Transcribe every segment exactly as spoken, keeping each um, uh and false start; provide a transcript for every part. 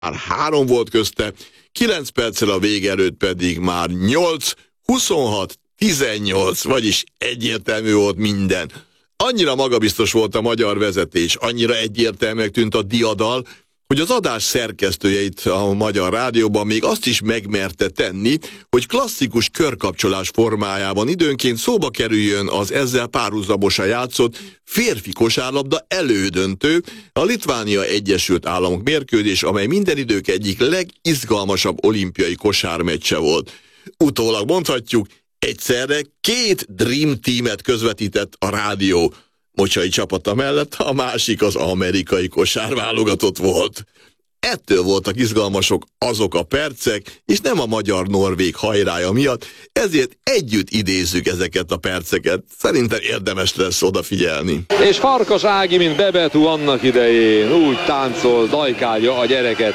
már három volt közte, kilenc perccel a vége előtt pedig már nyolc, huszonhat, tizennyolc, vagyis egyértelmű volt minden. Annyira magabiztos volt a magyar vezetés, annyira egyértelműnek tűnt a diadal, hogy az adás szerkesztője itt a Magyar Rádióban még azt is megmerte tenni, hogy klasszikus körkapcsolás formájában időnként szóba kerüljön az ezzel párhuzamosan játszott férfi kosárlabda elődöntő, a Litvánia Egyesült Államok mérkőzés, amely minden idők egyik legizgalmasabb olimpiai kosármeccse volt. Utólag mondhatjuk, egyszerre két Dream Teamet közvetített a rádió Mocsai csapata mellett, a másik az amerikai kosárválogatott volt. Ettől voltak izgalmasok azok a percek, és nem a magyar-norvég hajrája miatt, ezért együtt idézzük ezeket a perceket. Szerintem érdemes lesz odafigyelni. És Farkas Ági, mint Bebetú annak idején, úgy táncol, dajkálja a gyereket.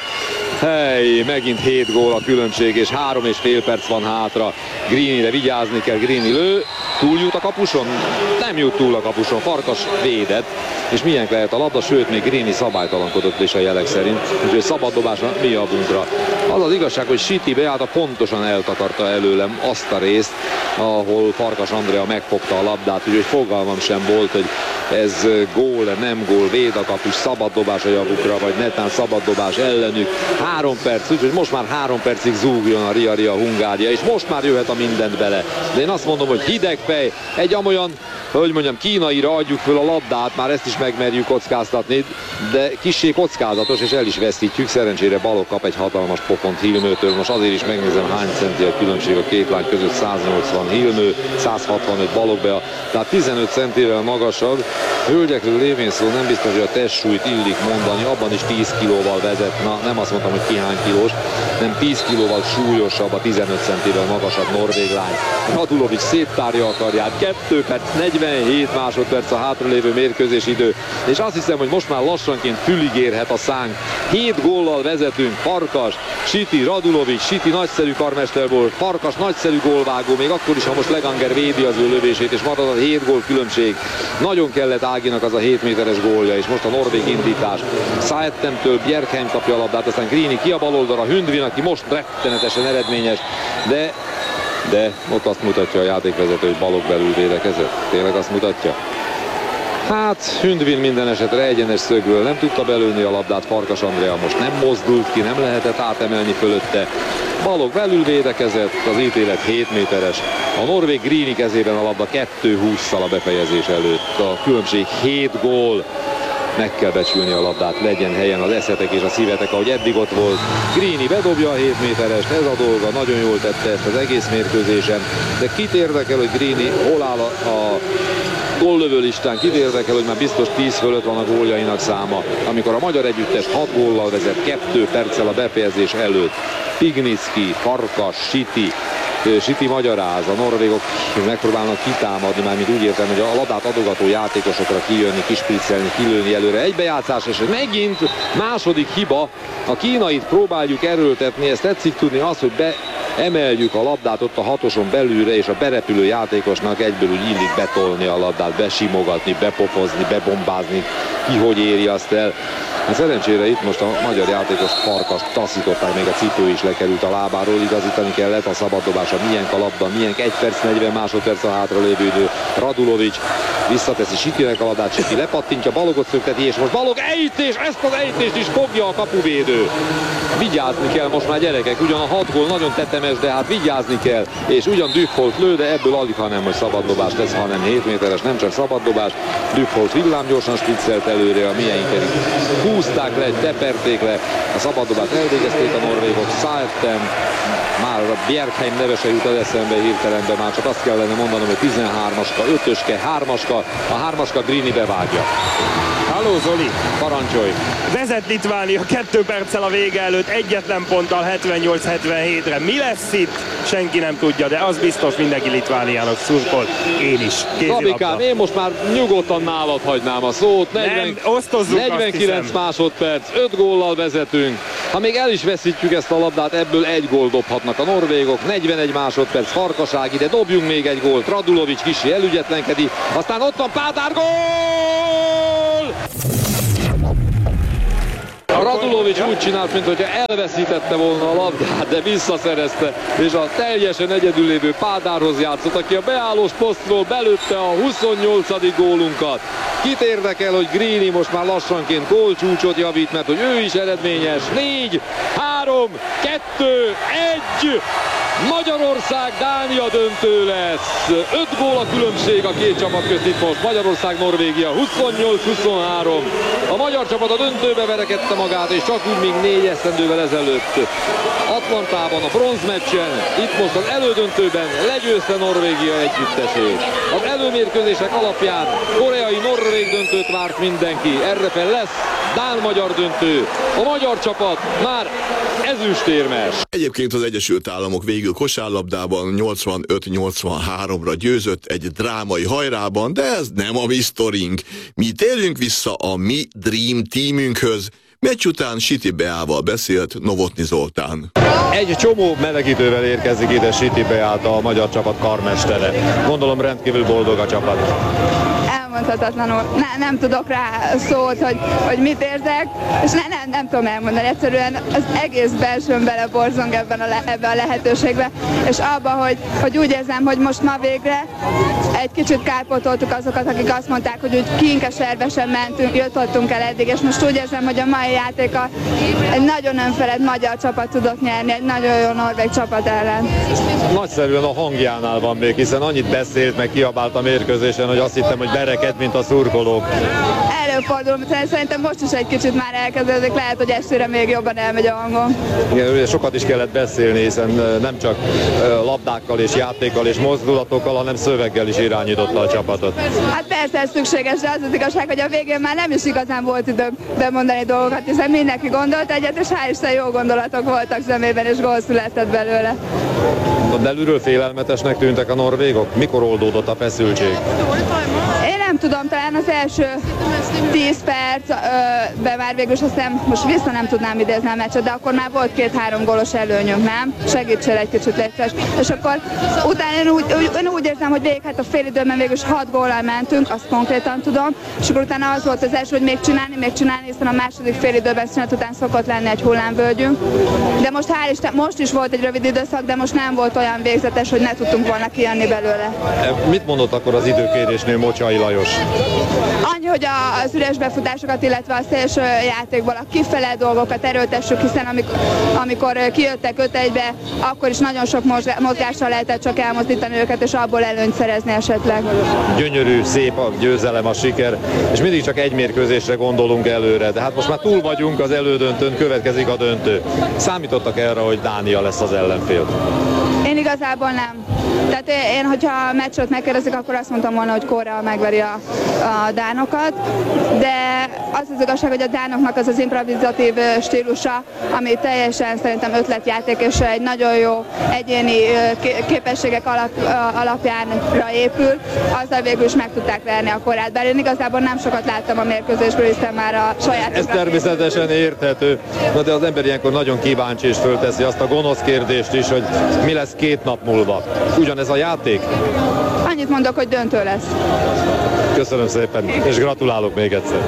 Hely, megint hét gól a különbség, és három és fél perc van hátra. Greenire vigyázni kell, Greeny lő, túl jut a kapuson? Nem jut túl a kapuson, Farkas védett, és milyen lehet a labda, sőt, még Greeny szabálytalankodott is a jelek szerint, úgyhogy szabad dobásra mi a bunkra. Az az igazság, hogy Siti Beáta pontosan eltakarta előlem azt a részt, ahol Farkas Andrea megfogta a labdát, úgyhogy fogalmam sem volt, hogy ez gól, nem gól, véd a kapus, szabad dobás a javukra, vagy netán szabad dobás ellenük. Három perc, úgyhogy most már három percig zúgjon a Ria Ria Hungária, és most már jöhet a mindent bele. De én azt mondom, hogy hideg fej, egy amolyan, hogy mondjam, kínaira adjuk föl a labdát, már ezt is megmerjük kockáztatni, de kissé kockázatos, és el is veszítjük. Szerencsére Balogh kap egy hatalmas pofont Hilmőtől. Most azért is megnézem, hány centi a különbség a két lány között, száznyolcvan Hilmő, százhatvanöt Balogh Bea, tehát tizenöt centivel magasabb. Hölgyekről lévén szó, nem biztos, hogy a testsúlyt illik mondani, abban is tíz kilóval vezet, na nem azt mondtam, hogy ki hány kilós, nem tíz kilóval súlyosabb a tizenöt centivel magasabb norvég lány. Radulovics széttárja a karját, kettő perc, negyvenhét másodperc a hátralévő mérkőzés idő, és azt hiszem, hogy most már lassanként fülig érhet a szánk. hét góllal vezetünk, Farkas, Siti, Radulovics, Siti nagyszerű karmester volt, Farkas nagyszerű gólvágó, még akkor is, ha most Leganger védi az ő lövését, és marad a hét gól különbség. Nagyon kellett Áginak az a hét méteres gólja, és most a norvég indítás. Szájtemtől Bjerkheim kapja a labdát, aztán Greeny ki a bal oldalra, Hündvin, aki most rettenetesen eredményes, de, de ott azt mutatja a játékvezető, hogy Balogh belül védekezett. Tényleg azt mutatja? Hát Hündvin minden esetre egyenes szögből nem tudta belőni a labdát, Farkas Andrea most nem mozdult ki, nem lehetett átemelni fölötte. Balogh belül védekezett, az ítélet hét méteres. A norvég Greeny kezében a labda kettő hússzal a befejezés előtt. A különbség hét gól. Meg kell becsülni a labdát, legyen helyen az eszetek és a szívetek, ahogy eddig ott volt. Greeny bedobja a hét méterest, ez a dolga, nagyon jól tette ezt az egész mérkőzésen. De kit érdekel, hogy Greeny hol áll a, a góllövő listán, kit érdekel, hogy már biztos tíz fölött van a góljainak száma. Amikor a magyar együttes hat góllal vezet, kettő perccel a befejezés előtt. Pignicki, Farkas, Siti, Siti magyaráz, a norvégok megpróbálnak kitámadni, mármint úgy értem, hogy a labdát adogató játékosokra kijönni, kispriccelni, kilőni előre. Egybejátszás, és megint második hiba, a kínait próbáljuk erőltetni, ezt tetszik tudni, az, hogy beemeljük a labdát ott a hatoson belülre, és a berepülő játékosnak egyből úgy illik betolni a labdát, besimogatni, bepofozni, bebombázni, ki hogy éri azt el. Hát szerencsére itt most a magyar játékos Farkas taszították, még a cipő is lekerült a lábáról, igazítani kellett a szabaddobása, milyen a labda, milyen egy perc, negyven másodperc a hátralévő idő. Radulovics visszateszi Sitinek a labdát, Siti lepattintja, Balogot szökteti, és most Balogh ejtés, ezt az ejtést is fogja a kapuvédő. Vigyázni kell most már, gyerekek, ugyan a hat gól nagyon tetemes, de hát vigyázni kell, és ugyan Düffolt lő, de ebből alig, ha nem, hogy szabaddobás lesz, hanem hét méteres, nem csak szabaddobás. Düffolt villámgyorsan spriccelt előre, a mieink pedig húzták le, teperték le, a szabaddobást elvégezték a norvégok. Szájtem, már a Bjerkheim neve se jut az eszembe hirtelenbe, már csak azt kellene mondanom, hogy tizenhármaska, ötöske, hármaska, a hármaska Greeny bevágja. Halló Zoli! Parancsolj! Vezet Litvánia kettő perccel a vége előtt, egyetlen ponttal hetvennyolc hetvenhétre. Mi lesz itt? Senki nem tudja, de az biztos, mindenki Litvániának szurkol. Én is. Szabikám, én most már nyugodtan nálad hagynám a szót. negyven, nem, osztozzuk, negyvenkilenc másodperc, öt góllal vezetünk. Ha még el is veszítjük ezt a labdát, ebből egy gól dobhatnak a norvégok. negyvenegy másodperc, Farkas Ági, de dobjunk még egy gólt. Radulovics kicsi elügyetlenkedi, aztán ott van Pádár, gól! Radulovics úgy csinált, mintha elveszítette volna a labdát, de visszaszerezte, és a teljesen egyedül lévő Pádárhoz játszott, aki a beállós posztról belőtte a huszonnyolcadik gólunkat. Kit érdekel, hogy Greeny most már lassanként gólcsúcsot javít, mert hogy ő is eredményes. négy, három, kettő, egy... Magyarország Dánia döntő lesz. öt gól a különbség a két csapat közt itt most. Magyarország Norvégia huszonnyolc huszonhárom. A magyar csapat a döntőbe verekedte magát, és csak úgy még négy esztendővel ezelőtt Atlantában a bronzmeccsen, itt most az elődöntőben legyőzte Norvégia együttesét. Az előmérkőzések alapján koreai-norvég döntőt várt mindenki. Erre fel lesz dán-magyar döntő. A magyar csapat már ezüstérmes. Egyébként az Egyesült Államok végül kosárlabdában nyolcvanöt nyolcvanháromra győzött egy drámai hajrában, de ez nem a mi sztorink. Mi térjünk vissza a mi Dream Teamünkhöz. Meccs után Siti Beával beszélt Novotny Zoltán. Egy csomó melegítővel érkezik ide Siti Beát, a magyar csapat karmestere. Gondolom rendkívül boldog a csapat. Elmondhatatlanul. Ne, nem tudok rá szót, hogy, hogy mit érzek, és ne, nem, nem tudom elmondani. Egyszerűen az egész belsőm beleborzong ebben a, le, ebben a lehetőségbe, és abba, hogy, hogy úgy érzem, hogy most ma végre egy kicsit kárpótoltuk azokat, akik azt mondták, hogy úgy kinkeservesen mentünk, jutottunk el eddig, és most úgy érzem, hogy a mai játéka egy nagyon önfelett magyar csapat tudott nyerni, egy nagyon jó norvég csapat ellen. Nagyszerűen a hangjánál van még, hiszen annyit beszélt, meg kiabált a mérkőzésen, hogy azt hittem, hogy bereked, mint a szurkolók. Előfordul, szerintem most is egy kicsit már elkezdődik, lehet, hogy estére még jobban elmegy a hangom. Igen, sokat is kellett beszélni, hiszen nem csak labdákkal és játékkal és mozdulatokkal, hanem szöveggel is irányította a csapatot. Hát persze ez szükséges, de az az igazság, hogy a végén már nem is igazán volt időm bemondani dolgokat, hiszen mindenki gondolt egyet, és hál' Isten jó gondolatok voltak szemében, és gól született belőle. A belülről félelmetesnek tűntek a norvégok? Mikor oldódott a feszültség? Én nem tudom, talán az első tíz percben már végül is aztán most vissza nem tudnám idézni a meccset, de akkor már volt két-három gólos előnyünk, nem? Segítsél egy kicsit, létszes. És akkor utána én úgy, úgy, én úgy érzem, hogy végig hát a fél időben végül is hat góllal mentünk, azt konkrétan tudom, és akkor utána az volt az első, hogy még csinálni, még csinálni, hiszen a második fél időben szünet után szokott lenni egy hullámvölgyünk. De most hál' Isten, most is volt egy rövid időszak, de most nem volt olyan végzetes, hogy ne tudtunk volna kijönni belőle. Mit mondott akkor az időkérésnél Mocsai Lajos? Annyi, hogy az üres befutásokat, illetve a szélső játékból a kifele dolgokat erőltessük, hiszen amikor, amikor kijöttek öt egybe, akkor is nagyon sok mozgással lehetett csak elmozdítani őket, és abból előnyt szerezni esetleg. Gyönyörű, szép a győzelem, a siker, és mindig csak egy mérkőzésre gondolunk előre, de hát most már túl vagyunk az elődöntőn, következik a döntő. Számítottak erre, hogy Dánia lesz az ellenfél? Én igazából nem. Tehát én, hogyha a meccsot megkérdezik, akkor azt mondtam volna, hogy Korea megveri a, a dánokat, de az az igazság, hogy a dánoknak az az improvizatív stílusa, ami teljesen szerintem ötletjáték, és egy nagyon jó egyéni képességek alap, alapjánra épül, azzal végül is meg tudták verni a Koreát. Bár én igazából nem sokat láttam a mérkőzésből, hiszen már a saját... Ez természetesen érthető, de az ember ilyenkor nagyon kíváncsi és fölteszi azt a gonosz kérdést is, hogy mi lesz két nap múlva. Ugyanez a játék? Annyit mondok, hogy döntő lesz. Köszönöm szépen, és gratulálok még egyszer.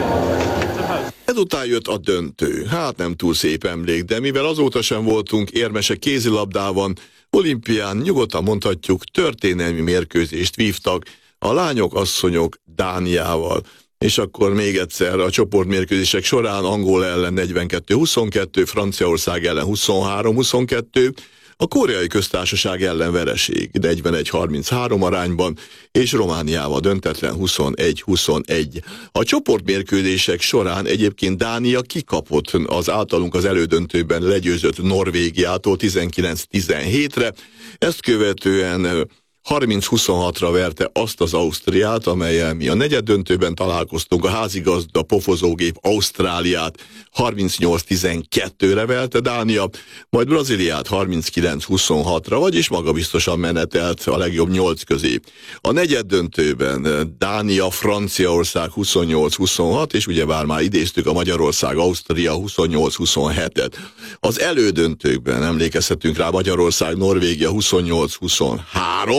Ezután jött a döntő. Hát nem túl szép emlék, de mivel azóta sem voltunk érmesek kézilabdában, olimpián nyugodtan mondhatjuk, történelmi mérkőzést vívtak a lányok, asszonyok Dániával. És akkor még egyszer a csoportmérkőzések során Angola ellen negyvenkettő huszonkettő, Franciaország ellen huszonhárom huszonkettő, a Koreai Köztársaság ellen vereség negyvenegy harminchárom arányban, és Romániával döntetlen huszonegy huszonegy. A csoportmérkőzések során egyébként Dánia kikapott az általunk az elődöntőben legyőzött Norvégiától tizenkilenc tizenhétre, ezt követően harminc huszonhatra verte azt az Ausztriát, amellyel mi a negyeddöntőben találkoztunk, a házigazda pofozógép Ausztráliát harmincnyolc tizenkettőre verte Dánia, majd Brazíliát harminckilenc huszonhatra, vagyis magabiztosan menetelt a legjobb nyolc közé. A negyeddöntőben Dánia, Franciaország huszonnyolc huszonhat, és ugyebár már idéztük a Magyarország, Ausztria huszonnyolc huszonhetet. Az elődöntőkben emlékezhetünk rá, Magyarország, Norvégia huszonnyolc huszonhárom,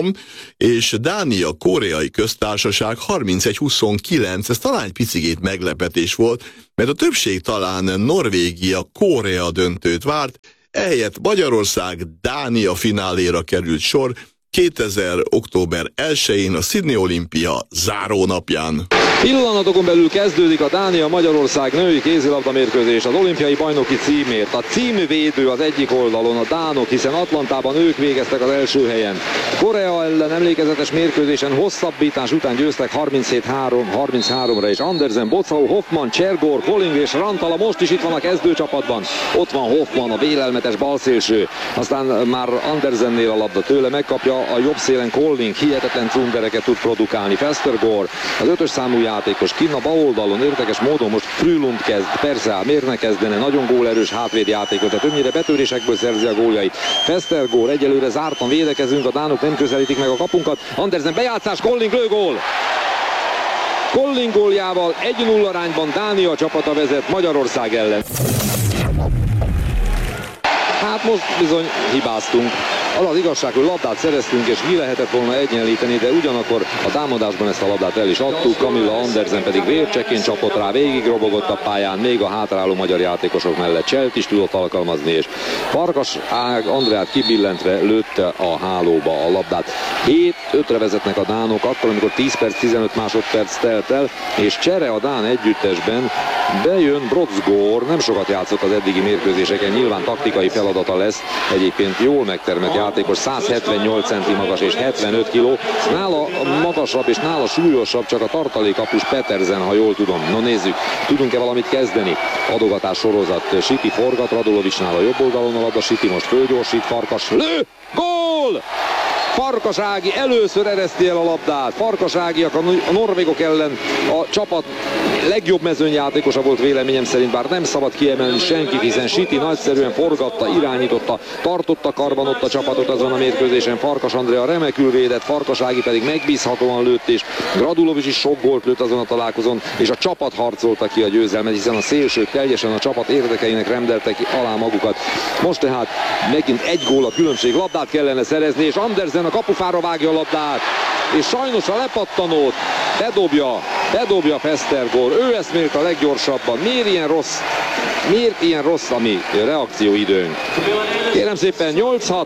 van, és Dánia koreai köztársaság harmincegy huszonkilenc, ez talán egy picigét meglepetés volt, mert a többség talán Norvégia Korea döntőt várt, ehelyett Magyarország Dánia fináléra került sor kétezer október elsején a Sydney olimpia zárónapján. Pillanatokon belül kezdődik a Dánia-Magyarország női kézilabda mérkőzés az olimpiai bajnoki címért. A címvédő az egyik oldalon a dánok, hiszen Atlantában ők végeztek az első helyen. Korea ellen emlékezetes mérkőzésen hosszabbítás után győztek harminchét harminchárom-ra, és Andersen, Bocau, Hoffman, Csergor, Koling és Rantala most is itt van a kezdőcsapatban. Ott van Hoffman, a vélelmetes balszélső. Aztán már Andersennél a labda, tőle megkapja a jobb szélen Koling, hihetetlen cundereket tud produkálni. Festergor, az ötös számú játékos, kinn a bal oldalon, érdekes módon most Frülund kezd, persze miért ne kezdene, nagyon gólerős hátvédjátékos, de többnyire betörésekből szerzi a góljait. Festergor, egyelőre zártan védekezünk, a dánok nem közelítik meg a kapunkat. Andersen bejátszás, Koling lőgól! Koling góljával egy nulla arányban Dánia csapata vezet Magyarország ellen. Hát most bizony hibáztunk. Az az igazság, hogy labdát szereztünk, és mi lehetett volna egyenlíteni, de ugyanakkor a támadásban ezt a labdát el is adtuk. Camilla Andersen pedig vércseként csapott rá, végig robogott a pályán, még a hátráló magyar játékosok mellett Cselt is tudott alkalmazni, és Farkas Ág Andreát kibillentve lőtte a hálóba a labdát. hét ötre vezetnek a dánok, akkor, amikor tíz perc, tizenöt másodperc telt el, és csere a dán együttesben, bejön Brodsgård, nem sokat játszott az eddigi mérkőzéseken, nyilván taktikai feladata lesz, egyébként jól megtermett játékos, száz hetvennyolc centi magas és hetvenöt kiló. Nála magasabb és nála súlyosabb csak a tartalékapus Petersen, ha jól tudom. No nézzük, tudunk-e valamit kezdeni? Adogatás sorozat, Sipi forgat, Radulovicsnál a jobb oldalon a labda, Sipi most fölgyorsít, Farkas lő, gól! Farkas Ági először ereszti el a labdát. Farkas Ágiak a norvégok ellen a csapat legjobb mezőnyjátékosa volt véleményem szerint, bár nem szabad kiemelni senki, hiszen Siti nagyszerűen forgatta, irányította, tartotta karban ott a csapatot azon a mérkőzésen. Farkas Andrea remekül védett, Farkas Ági pedig megbízhatóan lőtt, és Radulovics is sok gólt lőtt azon a találkozón, és a csapat harcolta ki a győzelmet, hiszen a szélsők teljesen a csapat érdekeinek rendeltek alá magukat. Most tehát megint egy gól a különbség, labdát kellene szerezni, és Andersen a kapufára vágja a labdát, és sajnos a lepattanót bedobja, bedobja Festergor. Ő eszmélt a leggyorsabban. Miért ilyen rossz, miért ilyen rossz a mi reakcióidőnk? Kérem szépen, nyolc hat.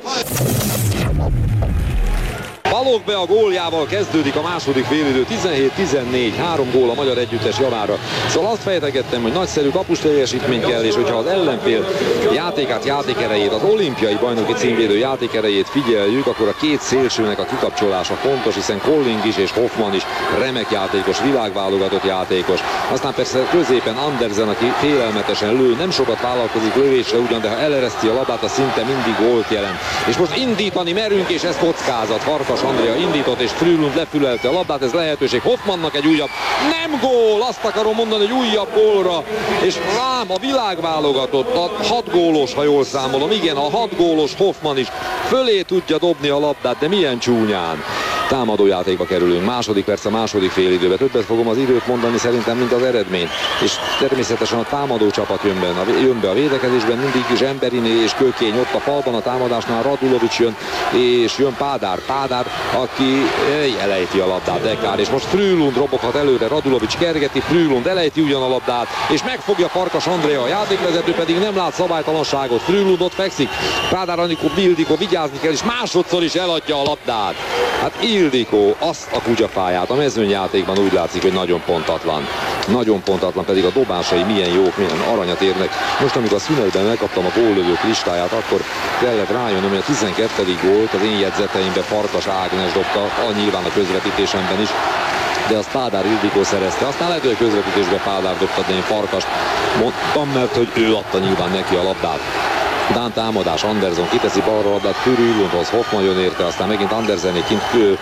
Balogh be a góljával kezdődik a második félidő, tizenhét tizennégy, három gól a magyar együttes javára. Szóval azt fejtegettem, hogy nagyszerű kapus teljesítmény kell, és hogyha az ellenfél játékát, játékerejét, az olimpiai bajnoki címvédő játékerejét figyeljük, akkor a két szélsőnek a kikapcsolása fontos, hiszen Koling is és Hoffman is remek játékos, világválogatott játékos. Aztán persze középen Andersen, aki félelmetesen lő, nem sokat vállalkozik lövésre ugyan, de ha elereszti a labdát, az szinte mindig gólt jelent. És most indítani merünk, és ez kockázat. Farkas Andrea indított, és Frülund lefülelte a labdát, ez lehetőség Hoffmannak egy újabb, nem gól, azt akarom mondani, hogy újabb gólra, és rám a világválogatott, a hat gólos, ha jól számolom, igen, a hat gólos Hoffman is fölé tudja dobni a labdát, de milyen csúnyán. Támadójátékba kerülünk, második perc a második félidőbe, többet fogom az időt mondani szerintem, mint az eredményt, és természetesen a támadó csapat jön be, a, jön be a védekezésben, mindig Zsemberiné és Kökény ott a falban, a támadásnál Radulovics jön, és jön Pádár, Pádár, aki elejti a labdát, de kár, és most Frülund roboghat előre, Radulovics kergeti, Frülund elejti ugyan a labdát, és megfogja Farkas Andrea, a játékvezető pedig nem lát szabálytalanságot, Frülund ott fekszik, Pádár Anikó, Ildikó vigyázni kell, és másodszor is eladja a labdát. Hát Ildikó azt a kutyafáját, a mezőnyjátékban úgy látszik, hogy nagyon pontatlan. Nagyon pontatlan, pedig a dobásai milyen jók, milyen aranyat érnek. Most, amikor a szünetben megkaptam a góllövők listáját, akkor kellett rájönnöm, hogy a tizenkettedik gólt az én jegyzeteimben Farkas Ágnes dobta, a nyilván a közvetítésemben is, de azt Pádár Ildikó szerezte. Aztán lehet, hogy a közvetítésben Pádár dobta, de én Farkast mondtam, mert hogy ő adta nyilván neki a labdát. Dán támadás, Andersen kiteszi balra labdát Frülundhoz, Hoffman jön érte, aztán megint Andersené kint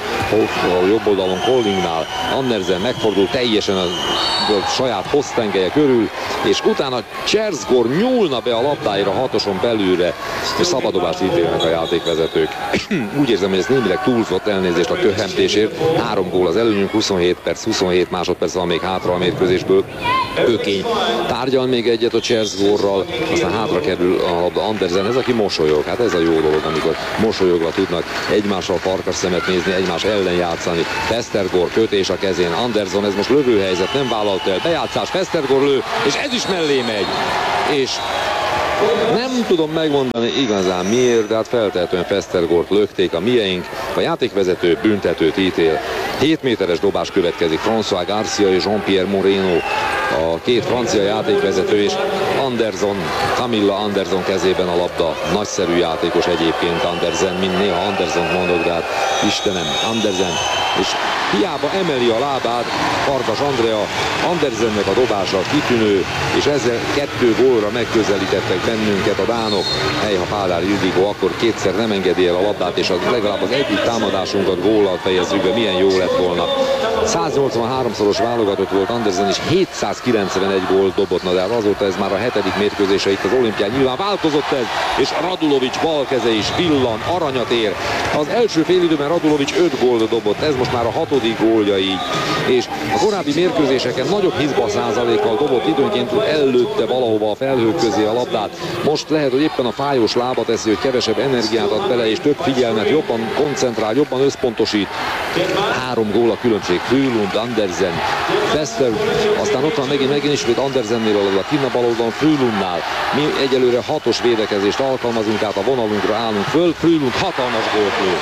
a jobb oldalon Kolingnál. Andersen megfordul teljesen a, a saját hossztengelye körül, és utána Cserzgor nyúlna be a labdáira hatoson belülre, és szabadobást ítélnek a játékvezetők. Úgy érzem, hogy ez némileg túlzott, elnézést a köhentésért. Három gól az előnyünk, huszonhét perc, huszonhét másodperc van még hátra a mérkőzésből. Kökény tárgyal még egyet a Cserzgorral, aztán hátra kerül a labda Andersenhez, aki mosolyog. Hát ez a jó dolog, amikor mosolyogva tudnak egymással farkas szemet nézni, egymás ellen játszani. Vestergaard kötés a kezén, Anderson, ez most lövőhelyzet, nem vállalt el, bejátszás, Vestergaard lő, és ez is mellé megy. És nem tudom megmondani igazán miért, de hát feltehetően Vestergaard lökték a mieink. A játékvezető büntetőt ítél. hét méteres dobás következik. François Garcia és Jean-Pierre Moreno, a két francia játékvezető, és Anderson, Camilla Anderson kezében a labda. Nagyszerű játékos egyébként Andersen, mint néha Anderson mondok, de hát Istenem, Andersen. És hiába emeli a lábát Farkas Andrea, Andersennek a dobása kitűnő, és ezzel kettő gólra megközelítettek bennünket a dánok. Helyha Pádár Ildikó akkor kétszer nem engedi el a labdát, és az, legalább az egyik támadásunkat góllal fejezzük be, milyen jó lett volna. száznyolcvanháromszoros válogatott volt Andersen, és hétszázkilencvenegy gólt dobott, na de azóta ez már a hetedik mérkőzése itt az olimpián. Nyilván változott ez, és Radulovics bal keze is villan, aranyat ér. Az első félidőben Radulovics öt gólt dobott, ez most már a hatodik gólja így. És a korábbi mérkőzéseken nagyobb hizba százalékkal dobott, időnként ellőtte valahova a felhők közé a labdát. Most lehet, hogy éppen a fájós lába teszi, hogy kevesebb energiát ad bele, és több figyelmet, jobban koncentrál, jobban összpontosít. Három gól a különbség, Frölund, Andersen, Vester, aztán ott van megint, megint ismét Andersennél a labda, kinn a bal oldalon Frölundnál. Mi egyelőre hatos védekezést alkalmazunk, tehát a vonalunkra állunk föl, Frölund hatalmas gólt lő.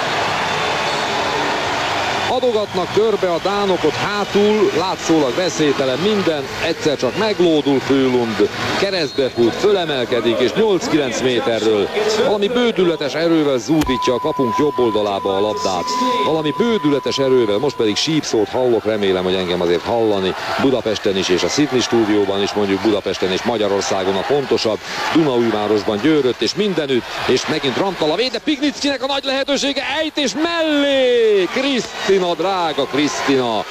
Adogatnak körbe a dánok ott hátul, látszólag veszélytelen minden, egyszer csak meglódul Frölund, keresztbe fut, fölemelkedik, és nyolc-kilenc méterről valami bődületes erővel zúdítja a kapunk jobb oldalába a labdát. Valami bődületes erővel, most pedig sípszót hallok, remélem, hogy engem azért hallani Budapesten is, és a Sydney stúdióban is, mondjuk Budapesten és Magyarországon a pontosabb, Dunaújvárosban, Győrött és mindenütt, és megint Rantala véde, Pignickinek a nagy lehetősége, ejtés mellé, Krisztina, drága Krisztina.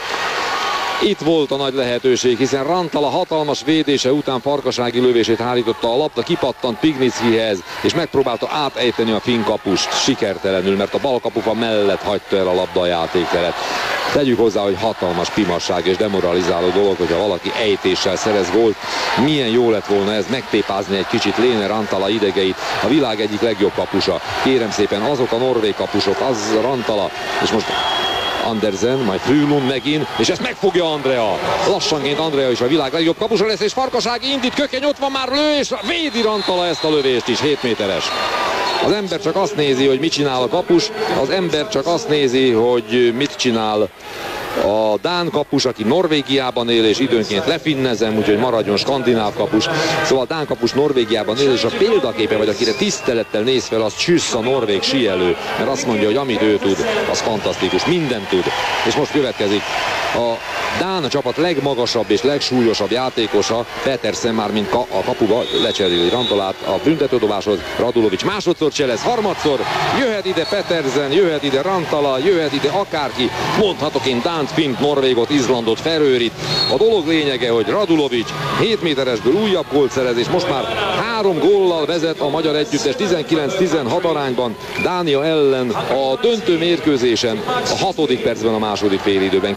Itt volt a nagy lehetőség, hiszen Rantala hatalmas védése után Farkasági lövését hárította a labda, kipattant Pignickihez, és megpróbálta átejteni a finn kapust, sikertelenül, mert a bal kapufa mellett hagyta el a labda a játékteret. Tegyük hozzá, hogy hatalmas pimasság és demoralizáló dolog, hogyha valaki ejtéssel szerez gólt. Milyen jó lett volna ez megtépázni egy kicsit Lene Rantala idegeit, a világ egyik legjobb kapusa. Kérem szépen, azok a norvég kapusok, az Rantala, és most Andersen, majd Frölund megint, és ezt megfogja Andrea. Lassanként Andrea is a világ legjobb kapusa lesz, és Farkasági indít, Kökény ott van, már lő, és védi Rantala ezt a lövést is, hét méteres. Az ember csak azt nézi, hogy mit csinál a kapus, az ember csak azt nézi, hogy mit csinál a dán kapus, aki Norvégiában él, és időnként lefinnezem, úgyhogy maradjon skandináv kapus. Szóval a dán kapus Norvégiában él, és a példaképe, vagy akire tisztelettel néz fel, az Csüss, a norvég síelő, mert azt mondja, hogy amit ő tud, az fantasztikus, mindent tud. És most következik a dán csapat legmagasabb és legsúlyosabb játékosa, Petersen, már mint ka a kapuba lecseréli Rantalát a büntetődobáshoz, Radulovics másodszor cselez, harmadszor, jöhet ide Petersen, jöhet ide Rantala, jöhet ide akárki, mondhatok én dánt, fint, norvégot, Izlandot, Ferőrit. A dolog lényege, hogy Radulovics hét méteresből újabb gólt szerez, és most már három góllal vezet a magyar együttes tizenkilenc tizenhat arányban Dánia ellen a döntő mérkőzésen, a hatodik percben a második félidőben.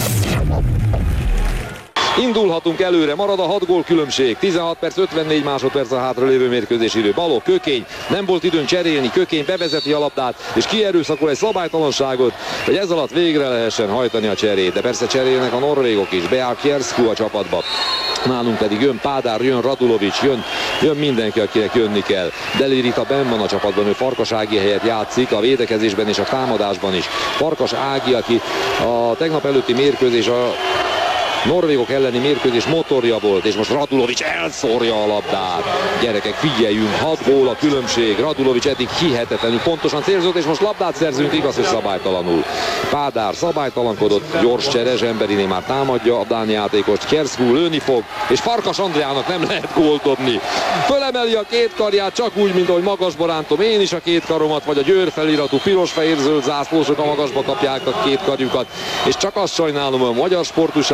Indulhatunk előre, marad a hat gól különbség, tizenhat perc, ötvennégy másodperc a hátralévő mérkőzési idő. Balog, Kökény, nem volt időn cserélni, Kökény bevezeti a labdát, és kierőszakol egy szabálytalanságot, hogy ez alatt végre lehessen hajtani a cserét. De persze cserélnek a norvégok is, Beá Kiersku a csapatba. Nálunk pedig jön Pádár, jön Radulovics, jön, jön mindenki, akinek jönni kell. Deli Rita benn van a csapatban, ő Farkas Ági helyett játszik, a védekezésben és a támadásban is. Farkas Ági, aki a tegnap előtti mérkőzés, a norvégok elleni mérkőzés motorja volt, és most Radulovics elszórja a labdát. Gyerekek, figyeljünk, hat gól a különbség, Radulovics eddig hihetetlenül pontosan célzott, és most labdát szerzünk, igaz, hogy szabálytalanul. Pádár szabálytalankodott, gyors csere, Zsemberiné már támadja a dán játékost, Kiersku lőni fog, és Farkas Andreának nem lehet gólt dobni. Fölemeli a két karját, csak úgy, mint ahogy magasba rántom én is a két karomat, vagy a Győr feliratú piros-fehér-zöld zászlósok a magasba kapják a két karjukat, és csak azt sajnálom, hogy a magyar sportúságíró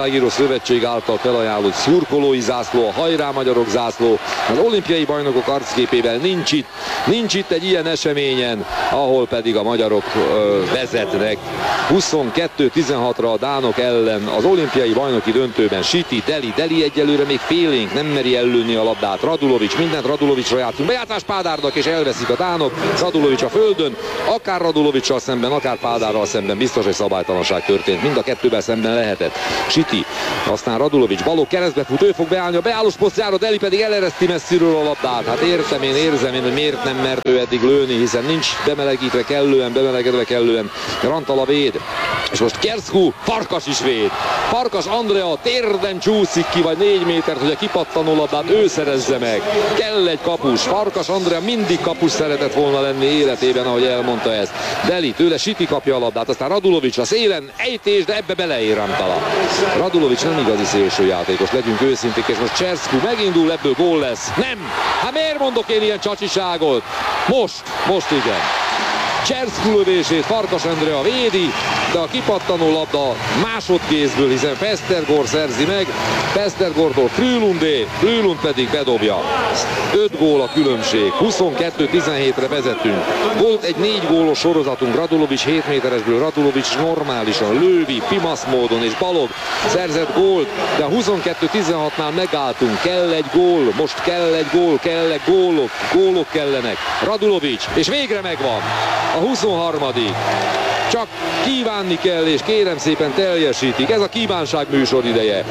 Szövetség által felajánlott szurkolói zászló, a Hajrá Magyarok zászló. Az olimpiai bajnokok arcképével nincs itt, nincs itt egy ilyen eseményen, ahol pedig a magyarok ö, vezetnek. huszonkettő tizenhatra a dánok ellen az olimpiai bajnoki döntőben. Siti, Deli, Deli egyelőre még félénk, nem meri ellőni a labdát. Radulovics, mindent Radulovicsra játszunk. Bejátszás Pádárnak, és elveszik a dánok. Radulovics a földön, akár Radulovicsal szemben, akár Pádárral szemben biztos, hogy szabálytalanság történt. Mind a kettőben szemben lehetett. Siti, aztán Radulovics, Balogh keresztbe fut, ő fog beállni a beállós posztjára, Deli pedig elereszti messziről a labdát. Hát értem én, érzem én, hogy miért nem mert ő eddig lőni, hiszen nincs bemelegítve kellően, bemelegedve kellően. Rantala véd, és most Kersku, Farkas is véd. Farkas Andrea térden csúszik ki, vagy négy métert, hogy a kipattanó labdát ő szerezze meg. Kell egy kapus. Farkas Andrea mindig kapus szeretett volna lenni életében, ahogy elmondta ezt. Deli, tőle Siti kapja a labdát, aztán Radulovics a szélen, ejtés, de ebbe beleér Rantala. Radulovics nem igazi szélső játékos, legyünk őszinték, és most Kersku megindul, ebből gól lesz. Nem! Hát miért mondok én ilyen csacsiságot? Most, most igen. Kersku lövését Farkas Andrea védi, de a kipattanó labda másodkézből, hiszen Festergor szerzi meg, Festergortól Frülundé, Frülund pedig bedobja. öt gól a különbség, huszonkettő tizenhétre vezetünk. Volt egy négy gólos sorozatunk, Radulovics hét méteresből, Radulovics normálisan, Lővi, Pimasz módon és Balogh szerzett gólt, de a huszonkettő tizenhatnál megálltunk, kell egy gól, most kell egy gól, kell egy gólok, gólok kellenek. Radulovics, és végre megvan. A huszonharmadik Csak kívánni kell, és kérem szépen teljesítik. Ez a kívánság műsor ideje.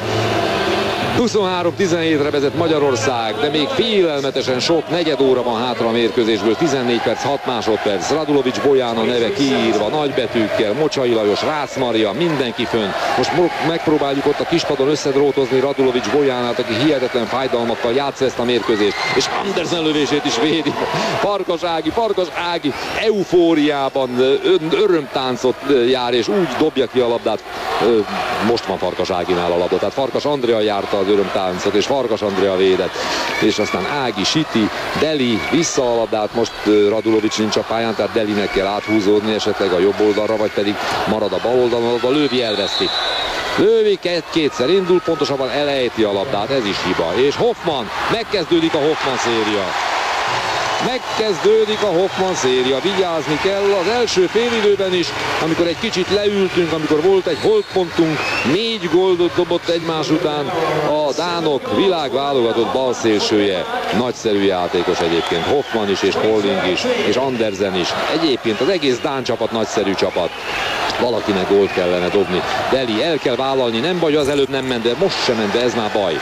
huszonhárom tizenhétre vezet Magyarország, de még félelmetesen sok negyed óra van hátra a mérkőzésből, tizennégy perc, hat másodperc. Radulovics Bolyán a neve kiírva, nagybetűkkel, Mocsai Lajos, Rácz Maria, mindenki fönn. Most megpróbáljuk ott a kispadon összedrótozni Radulovics Bolyánát, aki hihetetlen fájdalmakkal játsza ezt a mérkőzést, és Andersen lövését is védi. Farkas Ági, Farkas Ági eufóriában örömtáncot jár, és úgy dobja ki a labdát. Most van Farkas Áginál a labda, tehát Farkas Andrea járta az örömtáncot, és Farkas Andrea védett, és aztán Ági, Siti, Deli vissza a labdát, most Radulovics nincs a pályán, tehát Delinek kell áthúzódni esetleg a jobb oldalra, vagy pedig marad a bal oldalon, a Lővi elveszti. Lővi kétszer indul, pontosabban elejti a labdát, ez is hiba, és Hoffman, megkezdődik a Hoffman széria. Megkezdődik a Hoffman széria, vigyázni kell az első félidőben is, amikor egy kicsit leültünk, amikor volt egy holdpontunk, négy gólt dobott egymás után a dánok világválogatott balszélsője. Nagyszerű játékos egyébként, Hoffman is, és Polling is, és Andersen is. Egyébként az egész dán csapat nagyszerű csapat. Valakinek gólt kellene dobni. Deli, el kell vállalni, nem baj, az előbb nem ment, de most sem ment, de ez már baj.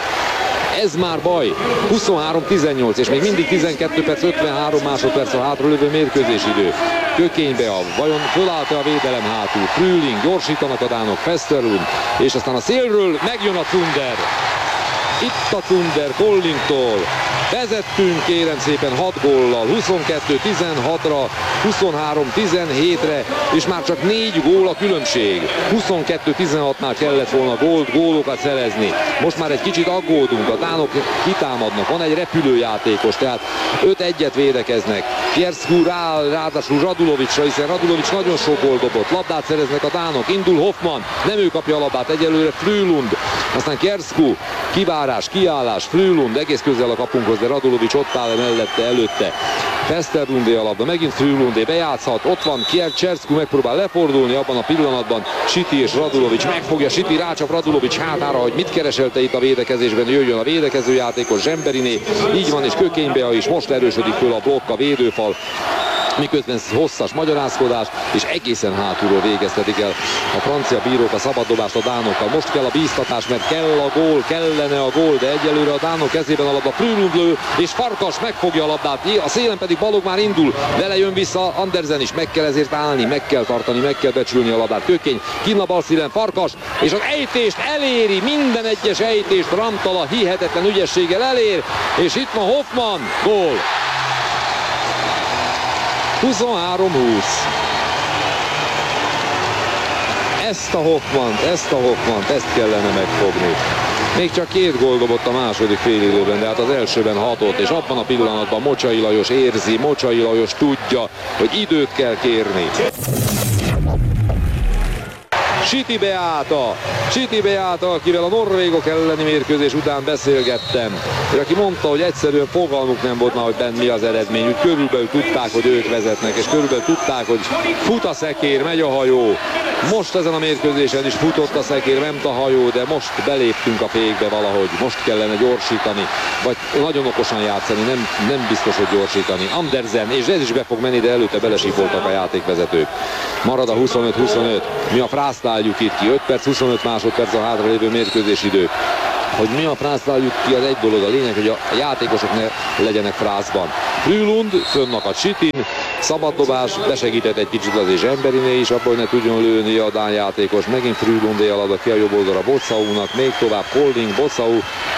Ez már baj. huszonhárom tizennyolc, és még mindig tizenkettő perc, ötvenhárom másodperc a hátralévő mérkőzésidő. Kökénybe a, vajon fölállt-e a védelem hátul? Früling, gyorsítanak a dánok, Festerlund, és aztán a szélről megjön a Thunder. Itt a Thunder Pollingtól. Vezettünk kérem szépen hat góllal, huszonkettő tizenhatra, huszonhárom tizenhétre, és már csak négy gól a különbség. huszonkettő tizenhatnál kellett volna gólt, gólokat szerezni. Most már egy kicsit aggódunk, a dánok kitámadnak, van egy repülőjátékos, tehát öt egyet védekeznek. Kersku rá, ráadásul Radulovicsra, hiszen Radulovics nagyon sok gól dobott. Labdát szereznek a dánok, indul Hoffman, nem ő kapja a labdát, egyelőre Frülund, aztán Kersku, kivárás, kiállás, Frülund egész közel a kapunkhoz, de Radulovics ott áll mellette, előtte. Festerlundé a labda, megint Frülundé bejátszhat, ott van Kersku, megpróbál lefordulni abban a pillanatban. Siti és Radulovics megfogja, Siti rácsap Radulovics hátára, hogy mit kereselte itt a védekezésben, jöjjön a védekező játékos, Zsemberiné, így van, és Kökénybe is most erősödik föl a blokk, a védőfal. Miközben hosszas magyarázkodás, és egészen hátulról végeztetik el a francia bírók a szabaddobást a dánokkal. Most kell a bíztatás, mert kell a gól, kellene a gól, de egyelőre a dánok kezében a labda. Frülund lő, és Farkas megfogja a labdát, a szélen pedig Balogh már indul, vele jön vissza Andersen is, meg kell ezért állni, meg kell tartani, meg kell becsülni a labdát. Kökény, kinn a bal szílen, Farkas, és az ejtést eléri, minden egyes ejtést Rantala hihetetlen ügyességgel elér, és itt van Hoffman, gól. huszonhárom húsz. Ezt a Hoffmant, ezt a Hoffmant, ezt kellene megfogni. Még csak két gól dobott a második félidőben, de hát az elsőben hatott, és abban a pillanatban Mocsai Lajos érzi, Mocsai Lajos tudja, hogy időt kell kérni. Siti Beáta, Siti Beáta, akivel a norvégok elleni mérkőzés után beszélgettem, és aki mondta, hogy egyszerűen fogalmuk nem volt már, hogy bent mi az eredmény, úgy körülbelül tudták, hogy ők vezetnek, és körülbelül tudták, hogy fut a szekér, megy a hajó. Most ezen a mérkőzésen is futott a szekér, ment a hajó, de most beléptünk a fékbe valahogy, most kellene gyorsítani, vagy nagyon okosan játszani, nem, nem biztos, hogy gyorsítani. Andersen, és ez is be fog menni, de előtte belesipoltak a játékvezetők. Marad a huszonöt huszonöt, mi a frászt álljuk itt ki, öt perc huszonöt másodperc a hátralévő mérkőzésidő. Hogy mi a frászt álljuk ki, az egy dolog, a lényeg, hogy a játékosok ne legyenek frászban. Frülund fönnakad Sitin, szabaddobás, besegített egy kicsit az és Emberiné is, abból ne tudjon lőni a dán játékos. Megint Frülundé alad ki a jobb oldalra Bocaunak, még tovább Colling, Bocau,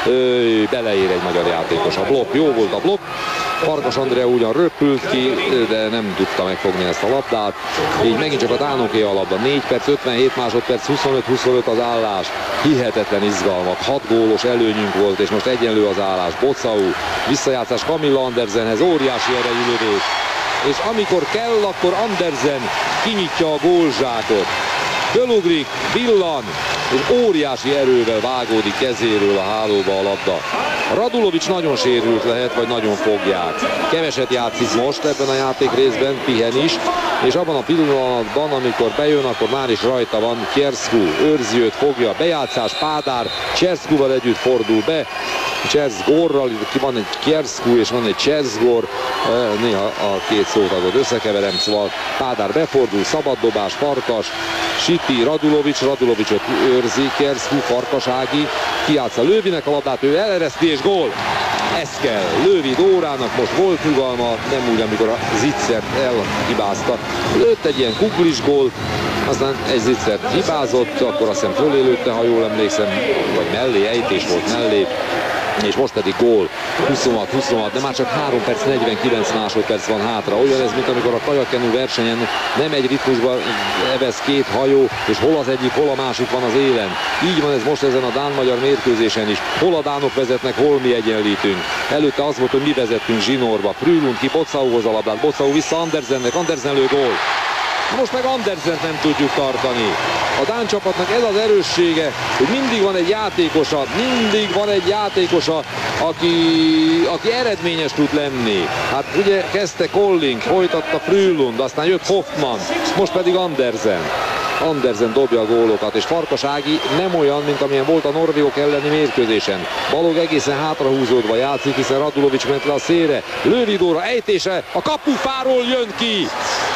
beleér egy magyar játékos. A blokk, jó volt a blokk. Farkas Andrea ugyan röpült ki, de nem tudta megfogni ezt a labdát. Így megint csak a dánoké a labda. négy perc, ötvenhét másodperc, huszonöt huszonöt az állás. Hihetetlen izgalmak. hat gólos előnyünk volt, és most egyenlő az állás. Bocau, visszajátszás Camilla Andersenhez, óriási erejű lövés. És amikor kell, akkor Andersen kinyitja a gólzsákot. Fölugrik, villan, és óriási erővel vágódik kezéről a hálóba a labda. Radulovics nagyon sérült lehet, vagy nagyon fogják. Keveset játszik most ebben a játék részben, pihen is, és abban a pillanatban, amikor bejön, akkor már is rajta van Kiersku, őrzi őt, fogja, bejátszás, Pádár, Cserskuval együtt fordul be, Csersgorral, van egy Kiersku és van egy Csersgor, néha a két szótagot összekeverem, szóval Pádár befordul, szabaddobás, Farkas, Siti, Radulovics, Radulovicsot őrzi, Kiersku, Farkas Ági, kijátsza Lővinek a labdát, ő elereszti és gól! Ez kell. Lővi Dórának most volt nyugalma, nem úgy, amikor a Zitzert elhibázta. Lőtt egy ilyen kuklis gólt, aztán egy Zitzert hibázott, akkor azt hiszem fölé lőtte, ha jól emlékszem, vagy mellé, ejtés volt mellé. És most pedig gól, huszonhat huszonhat, de már csak három perc negyvenkilenc másodperc van hátra. Olyan ez, mint amikor a kajakkenú versenyen nem egy ritmusban evesz két hajó, és hol az egyik, hol a másik van az élen. Így van ez most ezen a dán-magyar mérkőzésen is. Hol a dánok vezetnek, hol mi egyenlítünk. Előtte az volt, hogy mi vezettünk zsinórba. Frülund ki Bocauhoz a labdát, Bocau vissza Andersennek, Andersen lő gól. Most meg Andersent nem tudjuk tartani. A dán csapatnak ez az erőssége, hogy mindig van egy játékosa, mindig van egy játékosa, aki, aki eredményes tud lenni. Hát ugye kezdte Colling, folytatta Frülund, aztán jött Hoffman, most pedig Andersen. Andersen dobja a gólokat, és Farkas Ági nem olyan, mint amilyen volt a norvégok elleni mérkőzésen. Balog egészen hátrahúzódva játszik, hiszen Radulovics ment le a szélre. Lővi Dóra ejtése, a kapufáról jön ki.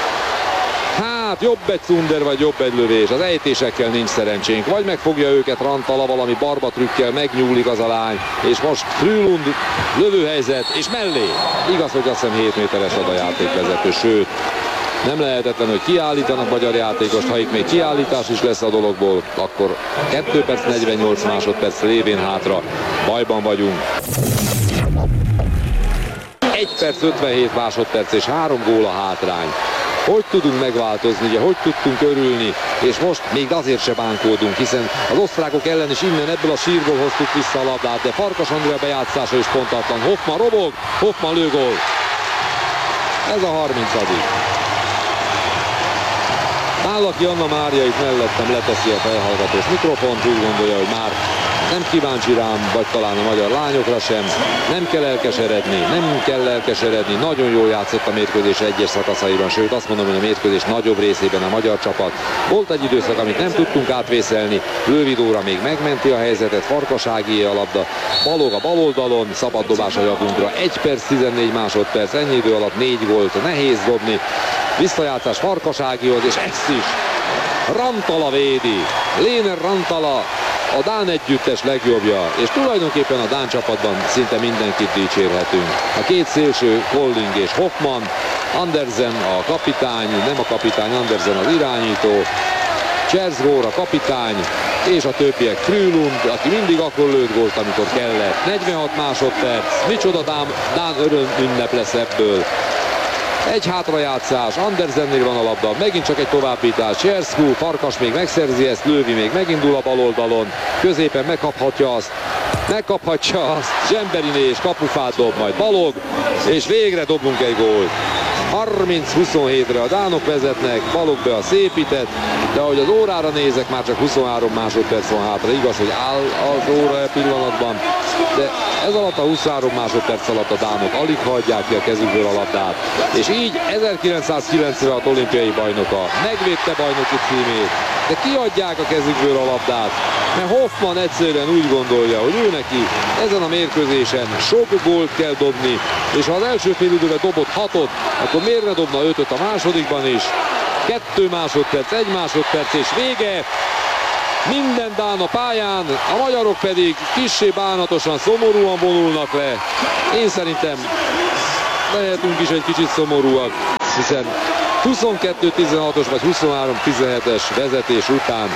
Hát jobb egy cunder, vagy jobb egy lövés. Az ejtésekkel nincs szerencsénk. Vagy megfogja őket Rantala, valami barba trükkel, megnyúlik az a lány. És most Frülund lövőhelyzet, és mellé. Igaz, hogy azt hiszem hét méteres ad a játékvezető, sőt, nem lehetetlen, hogy kiállítanak magyar játékost. Ha itt még kiállítás is lesz a dologból, akkor kettő perc negyvennyolc másodperc lévén hátra. Bajban vagyunk. egy perc ötvenhét másodperc és három gól a hátrány. Hogy tudunk megváltozni, ugye, hogy tudtunk örülni, és most még azért se bánkódunk, hiszen az osztrákok ellen is innen ebből a sírból hoztuk vissza a labdát, de Farkas Andrea bejátszása is pontatlan. Hoffman robog, Hoffman lő gól. Ez a harmincadik Állaki Anna Mária itt mellettem leteszi a felhallgatós mikrofont, úgy gondolja, hogy már nem kíváncsi rám, vagy talán a magyar lányokra sem. Nem kell elkeseredni, nem kell elkeseredni. Nagyon jól játszott a mérkőzés egyes szakaszaiban, sőt azt mondom, hogy a mérkőzés nagyobb részében a magyar csapat. Volt egy időszak, amit nem tudtunk átvészelni. Lővi Dóra még megmenti a helyzetet, Farkas Ágié a labda. Balog a baloldalon, szabad dobás a javunkra. egy perc tizennégy másodperc, ennyi idő alatt négy gólt, nehéz dobni. Visszajátszás Farkas Ágihoz, és ezt is Rantala védi. Léner Rantala, a dán együttes legjobbja, és tulajdonképpen a dán csapatban szinte mindenkit dicsérhetünk. A két szélső, Colling és Hoffman, Andersen a kapitány, nem a kapitány, Andersen az irányító, Csersgor a kapitány, és a többiek. Frülund, aki mindig akkor lőtt gólt, amikor kellett. negyvenhat másodperc, micsoda dán, dán öröm ünnep lesz ebből. Egy hátrajátszás, Andersennél van a labda, megint csak egy továbbítás, Csersku, Farkas még megszerzi ezt, Lővi még megindul a baloldalon, középen megkaphatja azt, megkaphatja azt, Zsemberiné és kapufát dob majd Balog, és végre dobunk egy gólt. harminc huszonhétre a dánok vezetnek, balok be a szépített, de ahogy az órára nézek, már csak huszonhárom másodperc van hátra. Igaz, hogy áll az óra e pillanatban, de ez alatt a huszonhárom másodperc alatt a dánok alig hagyják ki a kezükből a labdát. És így ezerkilencszázkilencvenhat olimpiai bajnoka megvédte bajnoki címét, de kiadják a kezükből a labdát, mert Hoffman egyszerűen úgy gondolja, hogy ő neki ezen a mérkőzésen sok gólt kell dobni, és ha az első fél időben dobott hatot, akkor miért ne dobna ötöt a másodikban is? Kettő másodperc, egy másodperc és vége. Minden dán a pályán, a magyarok pedig kissé bánatosan, szomorúan vonulnak le. Én szerintem lehetünk is egy kicsit szomorúak, hiszen huszonkettő tizenhatos vagy huszonhárom tizenhetes vezetés után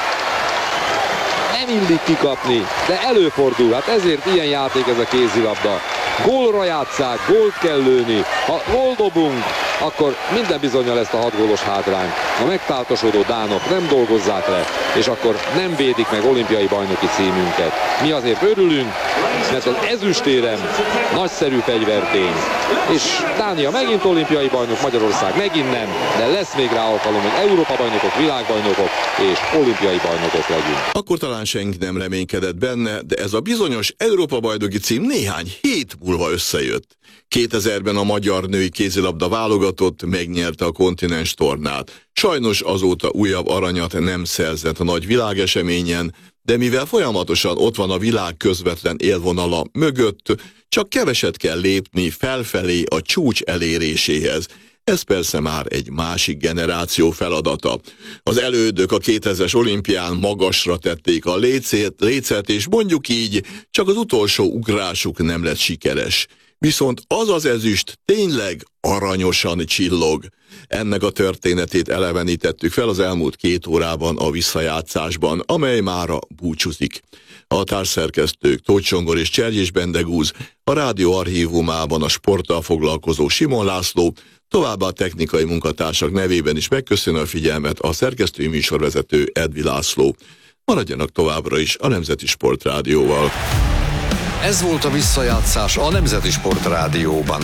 nem illik kikapni, de előfordul, hát ezért ilyen játék ez a kézilabda. Gólra játsszák, gólt kell lőni, ha gól dobunk, akkor minden bizonnyal ezt a hat gólos hátrányt a megtáltosodó dánok nem dolgozzák le, és akkor nem védik meg olimpiai bajnoki címünket. Mi azért örülünk, mert az ezüstérem nagyszerű fegyvertény, és Dánia megint olimpiai bajnok, Magyarország megint nem, de lesz még rá alkalom, hogy Európa bajnokok, világbajnokok és olimpiai bajnokok legyünk. Akkor talán senki nem reménykedett benne, de ez a bizonyos Európa bajnoki cím néhány hét múlva összejött. kétezerben a magyar női kézilabda válogatott megnyerte a kontinens tornát. Sajnos azóta újabb aranyat nem szerzett a nagy világeseményen, de mivel folyamatosan ott van a világ közvetlen élvonala mögött, csak keveset kell lépni felfelé a csúcs eléréséhez. Ez persze már egy másik generáció feladata. Az elődök a kétezres olimpián magasra tették a lécet, lécet, és mondjuk így csak az utolsó ugrásuk nem lett sikeres. Viszont az az ezüst tényleg aranyosan csillog. Ennek a történetét elevenítettük fel az elmúlt két órában a visszajátszásban, amely mára búcsúzik. A társszerkesztők Tóth Csongor és Cserjés Bendegúz, a rádió archívumában a sporttal foglalkozó Simon László, továbbá a technikai munkatársak nevében is megköszönöm a figyelmet a szerkesztői műsorvezető Edvi László. Maradjanak továbbra is a Nemzeti Sport Rádióval. Ez volt a visszajátszás a Nemzeti Sport Rádióban.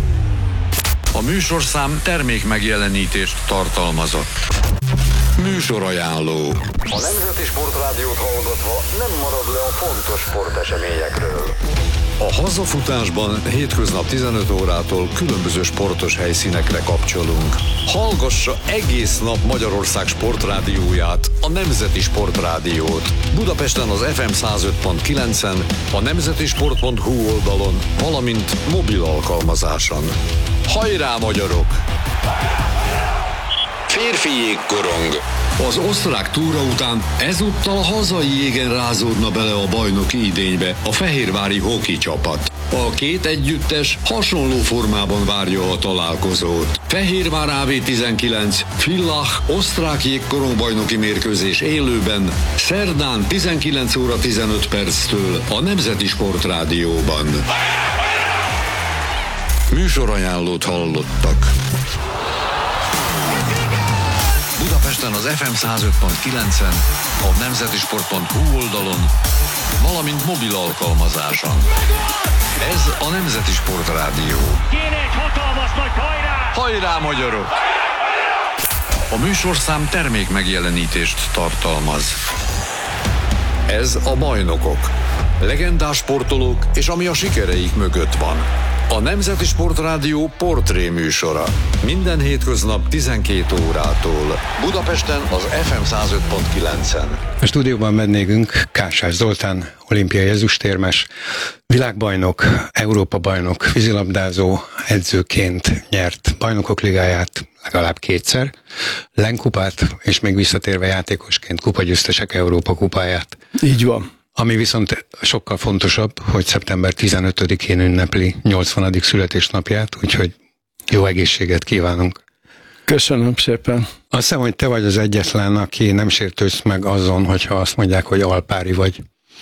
A műsorszám termék megjelenítést tartalmazott. Műsorajánló. A Nemzeti Sport Rádiót hallgatva nem marad le a fontos sporteseményekről. A hazafutásban hétköznap tizenöt órától különböző sportos helyszínekre kapcsolunk. Hallgassa egész nap Magyarország sportrádióját, a Nemzeti Sport Rádiót. Budapesten az ef em száz öt pont kilencen, a nemzetisport pont hu oldalon, valamint mobil alkalmazáson. Hajrá, magyarok! Férfi jégkorong. Az osztrák túra után ezúttal a hazai jégen rázódna bele a bajnoki idénybe a fehérvári hoki csapat. A két együttes hasonló formában várja a találkozót. Fehérvár á vé tizenkilenc, Villach, osztrák jégkorong bajnoki mérkőzés élőben, szerdán tizenkilenc óra tizenöt perctől a Nemzeti Sport Rádióban. Műsorajánlót hallottak. Budapesten az ef em száz öt pont kilencen, a nemzetisport pont hu oldalon, valamint mobil alkalmazáson. Ez a Nemzeti Sport Rádió. Kéne egy hatalmas nagy hajrá! Hajrá, magyarok! A műsorszám termék megjelenítést tartalmaz. Ez a Bajnokok. Legendás sportolók és ami a sikereik mögött van. A Nemzeti Sport Rádió portré műsora. Minden hétköznap tizenkét órától. Budapesten az ef em száz öt pont kilencen. A stúdióban vendégünk Kásás Zoltán, olimpiai ezüstérmes, világbajnok, Európa-bajnok, vízilabdázó, edzőként nyert bajnokok ligáját legalább kétszer, Lenkupát, és még visszatérve játékosként kupagyőztesek Európa kupáját. Így van. Ami viszont sokkal fontosabb, hogy szeptember tizenötödikén ünnepli nyolcvanadik születésnapját, úgyhogy jó egészséget kívánunk. Köszönöm szépen. Azt hiszem, hogy te vagy az egyetlen, aki nem sértődsz meg azon, hogyha azt mondják, hogy alpári vagy.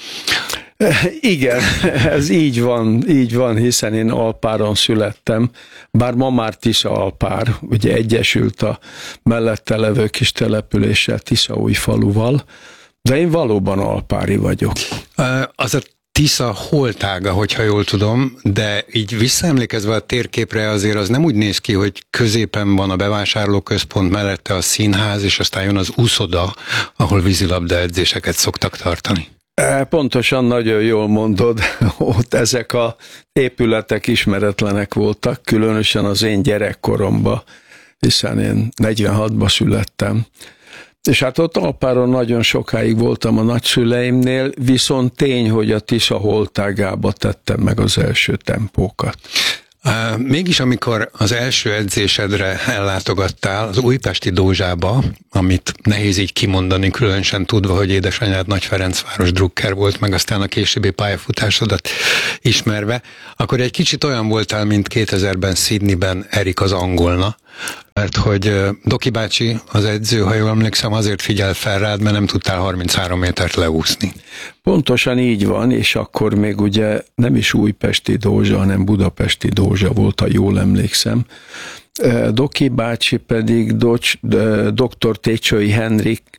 Igen, ez így van, így van, hiszen én Alpáron születtem, bár ma már Tisza-Alpár, ugye egyesült a mellette levő kis településsel, Tiszaújfaluval, de én valóban alpári vagyok. Az a Tisza holtága, hogyha jól tudom, de így visszaemlékezve a térképre azért az nem úgy néz ki, hogy középen van a bevásárlóközpont, mellette a színház, és aztán jön az úszoda, ahol vízilabda edzéseket szoktak tartani. Pontosan, nagyon jól mondod, ott ezek a épületek ismeretlenek voltak, különösen az én gyerekkoromban, hiszen én negyvenhatban születtem. És hát ott Alpáron nagyon sokáig voltam a nagyszüleimnél, viszont tény, hogy a Tisza holtágába tettem meg az első tempókat. Uh, mégis amikor az első edzésedre ellátogattál az újpesti Dózsába, amit nehéz így kimondani, különösen tudva, hogy édesanyád Nagy Ferencváros drukker volt, meg aztán a későbbi pályafutásodat ismerve, akkor egy kicsit olyan voltál, mint kétezerben Sydneyben Erik az angolna, mert hogy Doki bácsi, az edző, ha jól emlékszem, azért figyel fel rád, mert nem tudtál harminchárom métert leúszni. Pontosan így van, és akkor még ugye nem is újpesti Dózsa, hanem budapesti Dózsa volt, ha jól emlékszem. Doki bácsi pedig doktor Técsői Henrik,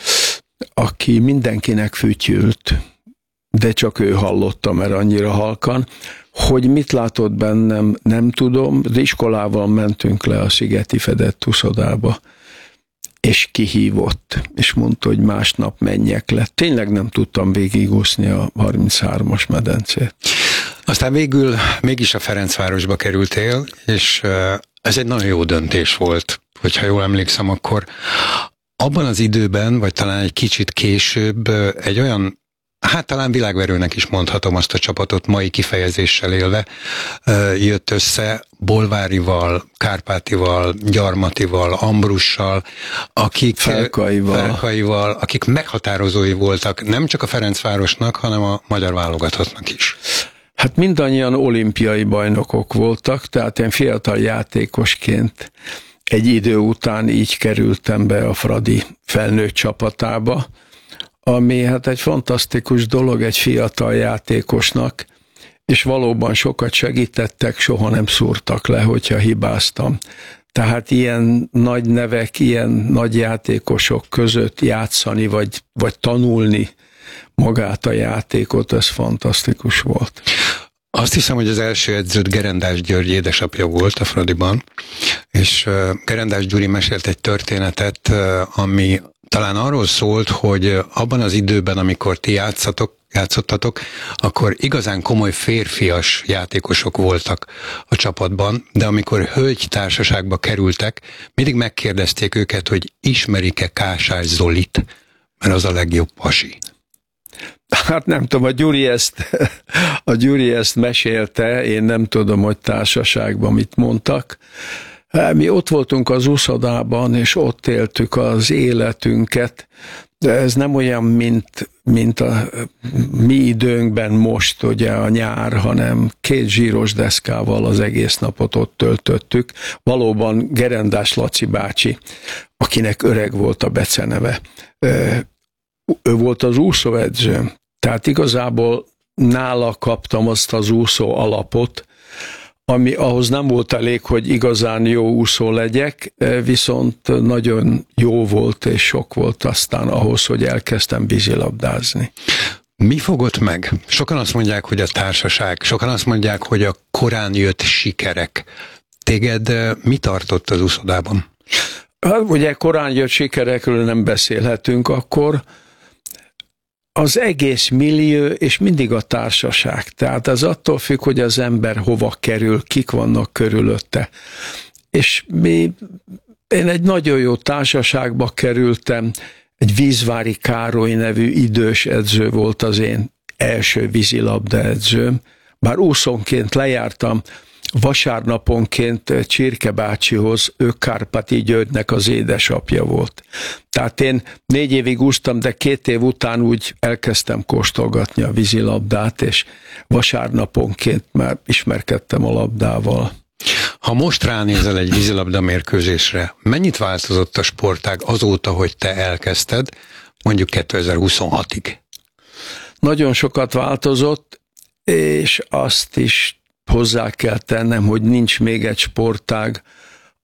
aki mindenkinek fütyült, de csak ő hallotta, mert annyira halkan. Hogy mit látott bennem, nem tudom, de iskolával mentünk le a Szigeti Fedett uszodába, és kihívott, és mondta, hogy másnap menjek le. Tényleg nem tudtam végigúszni a harminchármas medencét. Aztán végül mégis a Ferencvárosba kerültél, és ez egy nagyon jó döntés volt, hogyha jól emlékszem, akkor abban az időben, vagy talán egy kicsit később egy olyan, hát talán világverőnek is mondhatom azt a csapatot, mai kifejezéssel élve, jött össze Bolvárival, Kárpátival, Gyarmatival, Ambrussal, akik Felkaival. Felkaival, akik meghatározói voltak nem csak a Ferencvárosnak, hanem a magyar válogatottnak is. Hát mindannyian olimpiai bajnokok voltak, tehát én fiatal játékosként egy idő után így kerültem be a Fradi felnőtt csapatába, ami hát egy fantasztikus dolog egy fiatal játékosnak, és valóban sokat segítettek, soha nem szúrtak le, hogyha hibáztam. Tehát ilyen nagy nevek, ilyen nagy játékosok között játszani, vagy, vagy tanulni magát a játékot, ez fantasztikus volt. Azt hiszem, hogy az első edződ Gerendás György édesapja volt a Fradiban, és Gerendás Gyuri mesélt egy történetet, ami talán arról szólt, hogy abban az időben, amikor ti játszatok, játszottatok, akkor igazán komoly férfias játékosok voltak a csapatban, de amikor hölgytársaságba kerültek, mindig megkérdezték őket, hogy ismerik-e Kásás Zolit, mert az a legjobb pasi. Hát nem tudom, a Gyuri ezt, a Gyuri ezt mesélte, én nem tudom, hogy társaságban mit mondtak. Mi ott voltunk az úszodában, és ott éltük az életünket, de ez nem olyan, mint, mint a mi időnkben most, ugye a nyár, hanem két zsíros deszkával az egész napot ott töltöttük. Valóban Gerendás Laci bácsi, akinek öreg volt a beceneve, ő volt az úszóedzőm. Tehát igazából nála kaptam azt az úszó alapot, ami ahhoz nem volt elég, hogy igazán jó úszó legyek, viszont nagyon jó volt és sok volt aztán ahhoz, hogy elkezdtem vízilabdázni. Mi fogott meg? Sokan azt mondják, hogy a társaság, sokan azt mondják, hogy a korán jött sikerek. Téged mi tartott az úszodában? Hát ugye korán jött sikerekről nem beszélhetünk akkor, az egész millió, és mindig a társaság. Tehát az attól függ, hogy az ember hova kerül, kik vannak körülötte. És mi, én egy nagyon jó társaságba kerültem, egy Vízvári Károly nevű idős edző volt az én első vízilabda edzőm. Bár úszónként lejártam, vasárnaponként Csirke bácsihoz, ő Kárpáti Györgynek az édesapja volt. Tehát én négy évig úsztam, de két év után úgy elkezdtem kóstolgatni a vízilabdát, és vasárnaponként már ismerkedtem a labdával. Ha most ránézel egy vízilabda mérkőzésre, mennyit változott a sportág azóta, hogy te elkezdted, mondjuk kétezer-huszonhatig? Nagyon sokat változott, és azt is hozzá kell tennem, hogy nincs még egy sportág,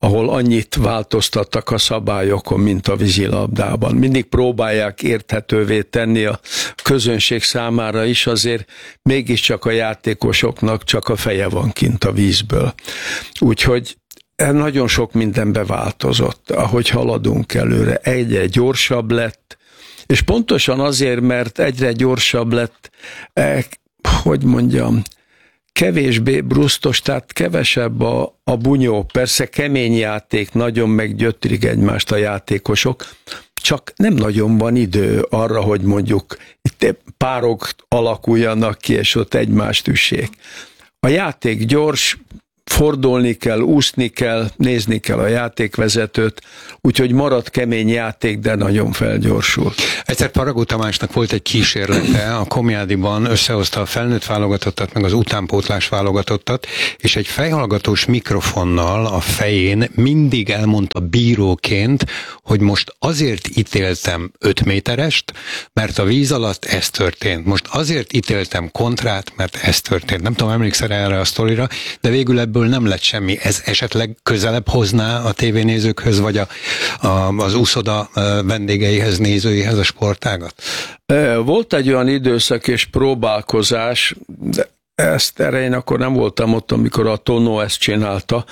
ahol annyit változtattak a szabályokon, mint a vízilabdában. Mindig próbálják érthetővé tenni a közönség számára is, azért mégiscsak a játékosoknak csak a feje van kint a vízből. Úgyhogy nagyon sok mindenbe változott, ahogy haladunk előre. Egyre gyorsabb lett, és pontosan azért, mert egyre gyorsabb lett, eh, hogy mondjam, kevésbé brusztos, tehát kevesebb a, a bunyó. Persze kemény játék, nagyon meggyötrik egymást a játékosok, csak nem nagyon van idő arra, hogy mondjuk itt párok alakuljanak ki, és ott egymást üssék. A játék gyors, fordulni kell, úszni kell, nézni kell a játékvezetőt, úgyhogy marad kemény játék, de nagyon felgyorsul. Egyszer Paragó Tamásnak volt egy kísérlete, a Komjádiban összehozta a felnőtt válogatottat, meg az utánpótlás válogatottat, és egy fejhallgatós mikrofonnal a fején mindig elmondta bíróként, hogy most azért ítéltem öt méterest, mert a víz alatt ez történt. Most azért ítéltem kontrát, mert ez történt. Nem tudom, emlékszel erre a sztorira, de végül ebből nem lett semmi. Ez esetleg közelebb hozná a tévénézőkhöz, vagy a, a, az úszoda vendégeihez, nézőihez a sportágat? Volt egy olyan időszak és próbálkozás, de ezt erre én akkor nem voltam ott, amikor a Tonó ezt csinálta,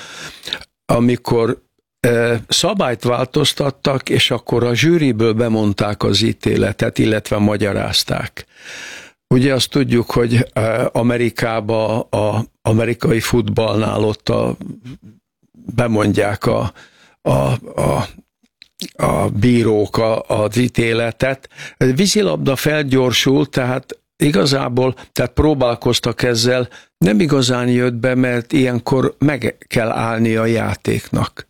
amikor szabályt változtattak, és akkor a zsűriből bemondták az ítéletet, illetve magyarázták. Ugye azt tudjuk, hogy Amerikában az amerikai futballnál ott a, bemondják a, a, a, a bírók a, az ítéletet. A vízilabda felgyorsult, tehát igazából, tehát próbálkoztak ezzel, nem igazán jött be, mert ilyenkor meg kell állni a játéknak.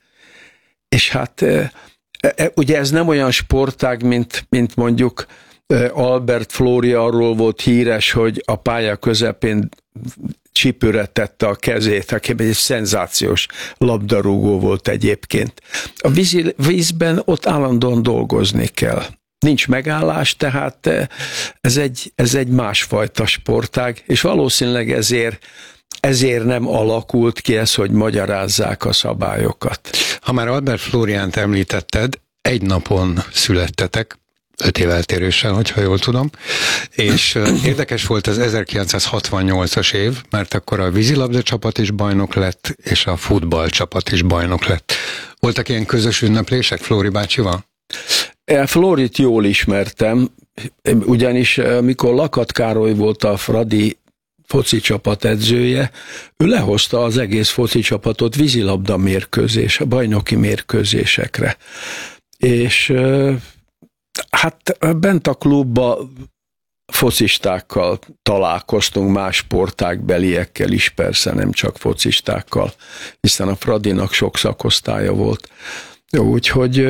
És hát ugye ez nem olyan sportág, mint, mint mondjuk Albert Flóri arról volt híres, hogy a pálya közepén csípőre tette a kezét, aki egy szenzációs labdarúgó volt egyébként. A víz, vízben ott állandóan dolgozni kell. Nincs megállás, tehát ez egy, ez egy másfajta sportág, és valószínűleg ezért Ezért nem alakult ki ez, hogy magyarázzák a szabályokat. Ha már Albert Flóriánt említetted, egy napon születtetek, öt év eltéréssel, hogyha jól tudom, és érdekes volt az ezerkilencszázhatvannyolcas év, mert akkor a vízilabda csapat is bajnok lett, és a futball csapat is bajnok lett. Voltak ilyen közös ünneplések Flóri bácsival? Flórit jól ismertem, ugyanis mikor Lakat Károly volt a Fradi foci csapat edzője, ő lehozta az egész foci csapatot vízilabda mérkőzés, bajnoki mérkőzésekre. És hát bent a klubba focistákkal találkoztunk, más sportágbeliekkel is persze, nem csak focistákkal, hiszen a Fradinak sok szakosztálya volt. Úgyhogy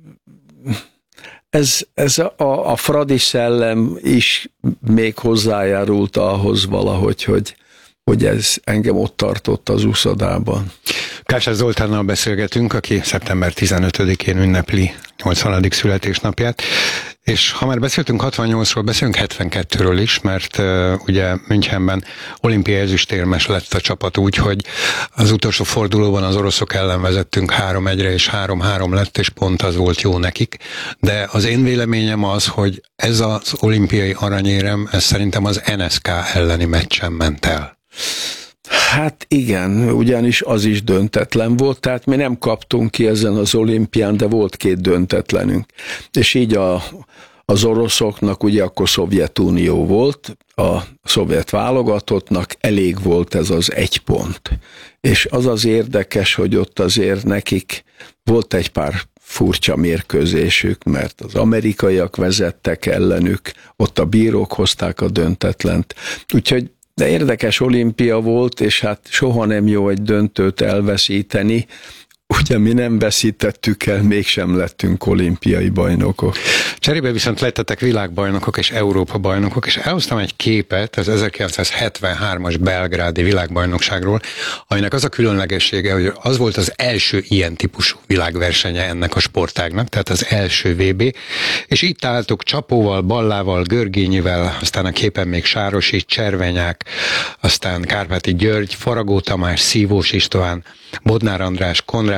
ez, ez a, a Fradi szellem is még hozzájárult ahhoz valahogy, hogy, hogy ez engem ott tartott az úszodában. Kásás Zoltánnal beszélgetünk, aki szeptember tizenötödikén ünnepli nyolcvanadik születésnapját, és ha már beszéltünk hatvannyolcról, beszélünk hetvenkettőről is, mert uh, ugye Münchenben olimpiai ezüstérmes lett a csapat úgy, hogy az utolsó fordulóban az oroszok ellen vezettünk három egyre, és három három lett, és pont az volt jó nekik. De az én véleményem az, hogy ez az olimpiai aranyérem, ez szerintem az en es ká elleni meccsen ment el. Hát igen, ugyanis az is döntetlen volt, tehát mi nem kaptunk ki ezen az olimpián, de volt két döntetlenünk. És így a, az oroszoknak, ugye akkor Szovjetunió volt, a szovjet válogatottnak elég volt ez az egy pont. És az az érdekes, hogy ott azért nekik volt egy pár furcsa mérkőzésük, mert az amerikaiak vezettek ellenük, ott a bírók hozták a döntetlent. Úgyhogy de érdekes olimpia volt, és hát soha nem jó egy döntőt elveszíteni. Ugye mi nem veszítettük el, mégsem lettünk olimpiai bajnokok. Cserébe viszont lettetek világbajnokok és Európa bajnokok, és elhoztam egy képet az ezerkilencszázhetvenhármas belgrádi világbajnokságról, aminek az a különlegessége, hogy az volt az első ilyen típusú világversenye ennek a sportágnak, tehát az első vé bé, és itt álltok Csapóval, Ballával, Görgényivel, aztán a képen még Sárosi, Cservenyák, aztán Kárpáti György, Faragó Tamás, Szívós István, Bodnár András, Konrád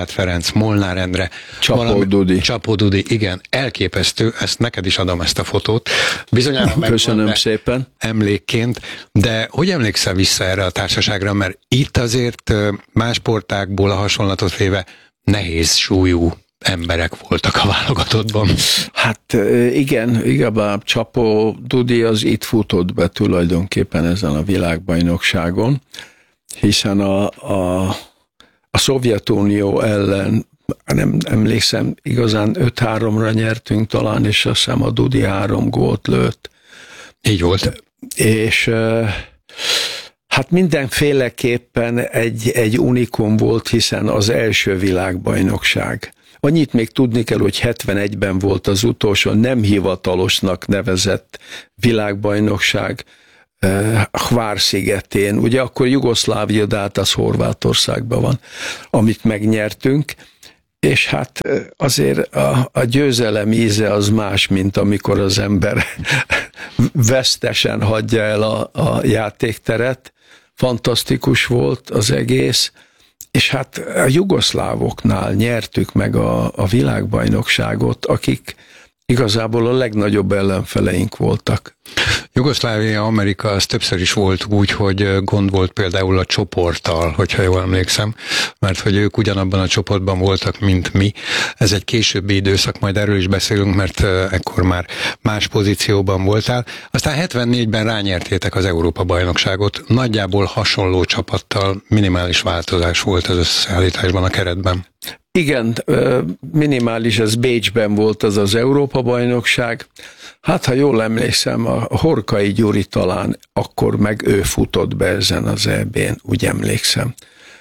Horváth Ferenc, Molnár Endre, Csapó Dudi. Csapó Dudi, igen, elképesztő, ezt neked is adom ezt a fotót. Bizonyára köszönöm szépen. Emlékként, de hogy emlékszel vissza erre a társaságra, mert itt azért más sportákból a hasonlatot véve nehéz súlyú emberek voltak a válogatottban. Hát igen, igazából Csapó Dudi az itt futott be tulajdonképpen ezen a világbajnokságon, hiszen a, a, a Szovjetunió ellen, nem emlékszem, igazán öt háromra nyertünk talán, és azt hiszem a Dudi három gólt lőtt. Így volt. És hát mindenféleképpen egy, egy unikum volt, hiszen az első világbajnokság. Annyit még tudni kell, hogy hetvenegyben volt az utolsó nem hivatalosnak nevezett világbajnokság eh, Hvár-szigetén. Ugye akkor Jugoszlávia, de hát az Horvátországban van, amit megnyertünk, és hát azért a, a győzelem íze az más, mint amikor az ember vesztesen hagyja el a, a játékteret. Fantasztikus volt az egész, és hát a jugoszlávoknál nyertük meg a, a világbajnokságot, akik igazából a legnagyobb ellenfeleink voltak. Jugoszlávia, Amerika, az többször is volt úgy, hogy gond volt például a csoporttal, hogyha jól emlékszem, mert hogy ők ugyanabban a csoportban voltak, mint mi. Ez egy későbbi időszak, majd erről is beszélünk, mert ekkor már más pozícióban voltál. Aztán hetvennégyben rányertétek az Európa-bajnokságot, nagyjából hasonló csapattal, minimális változás volt az összeállításban, a keretben. Igen, minimális, ez Bécsben volt az az Európa-bajnokság. Hát, ha jól emlékszem, a Horkai Gyuri talán akkor meg ő futott be ezen az é bén, úgy emlékszem.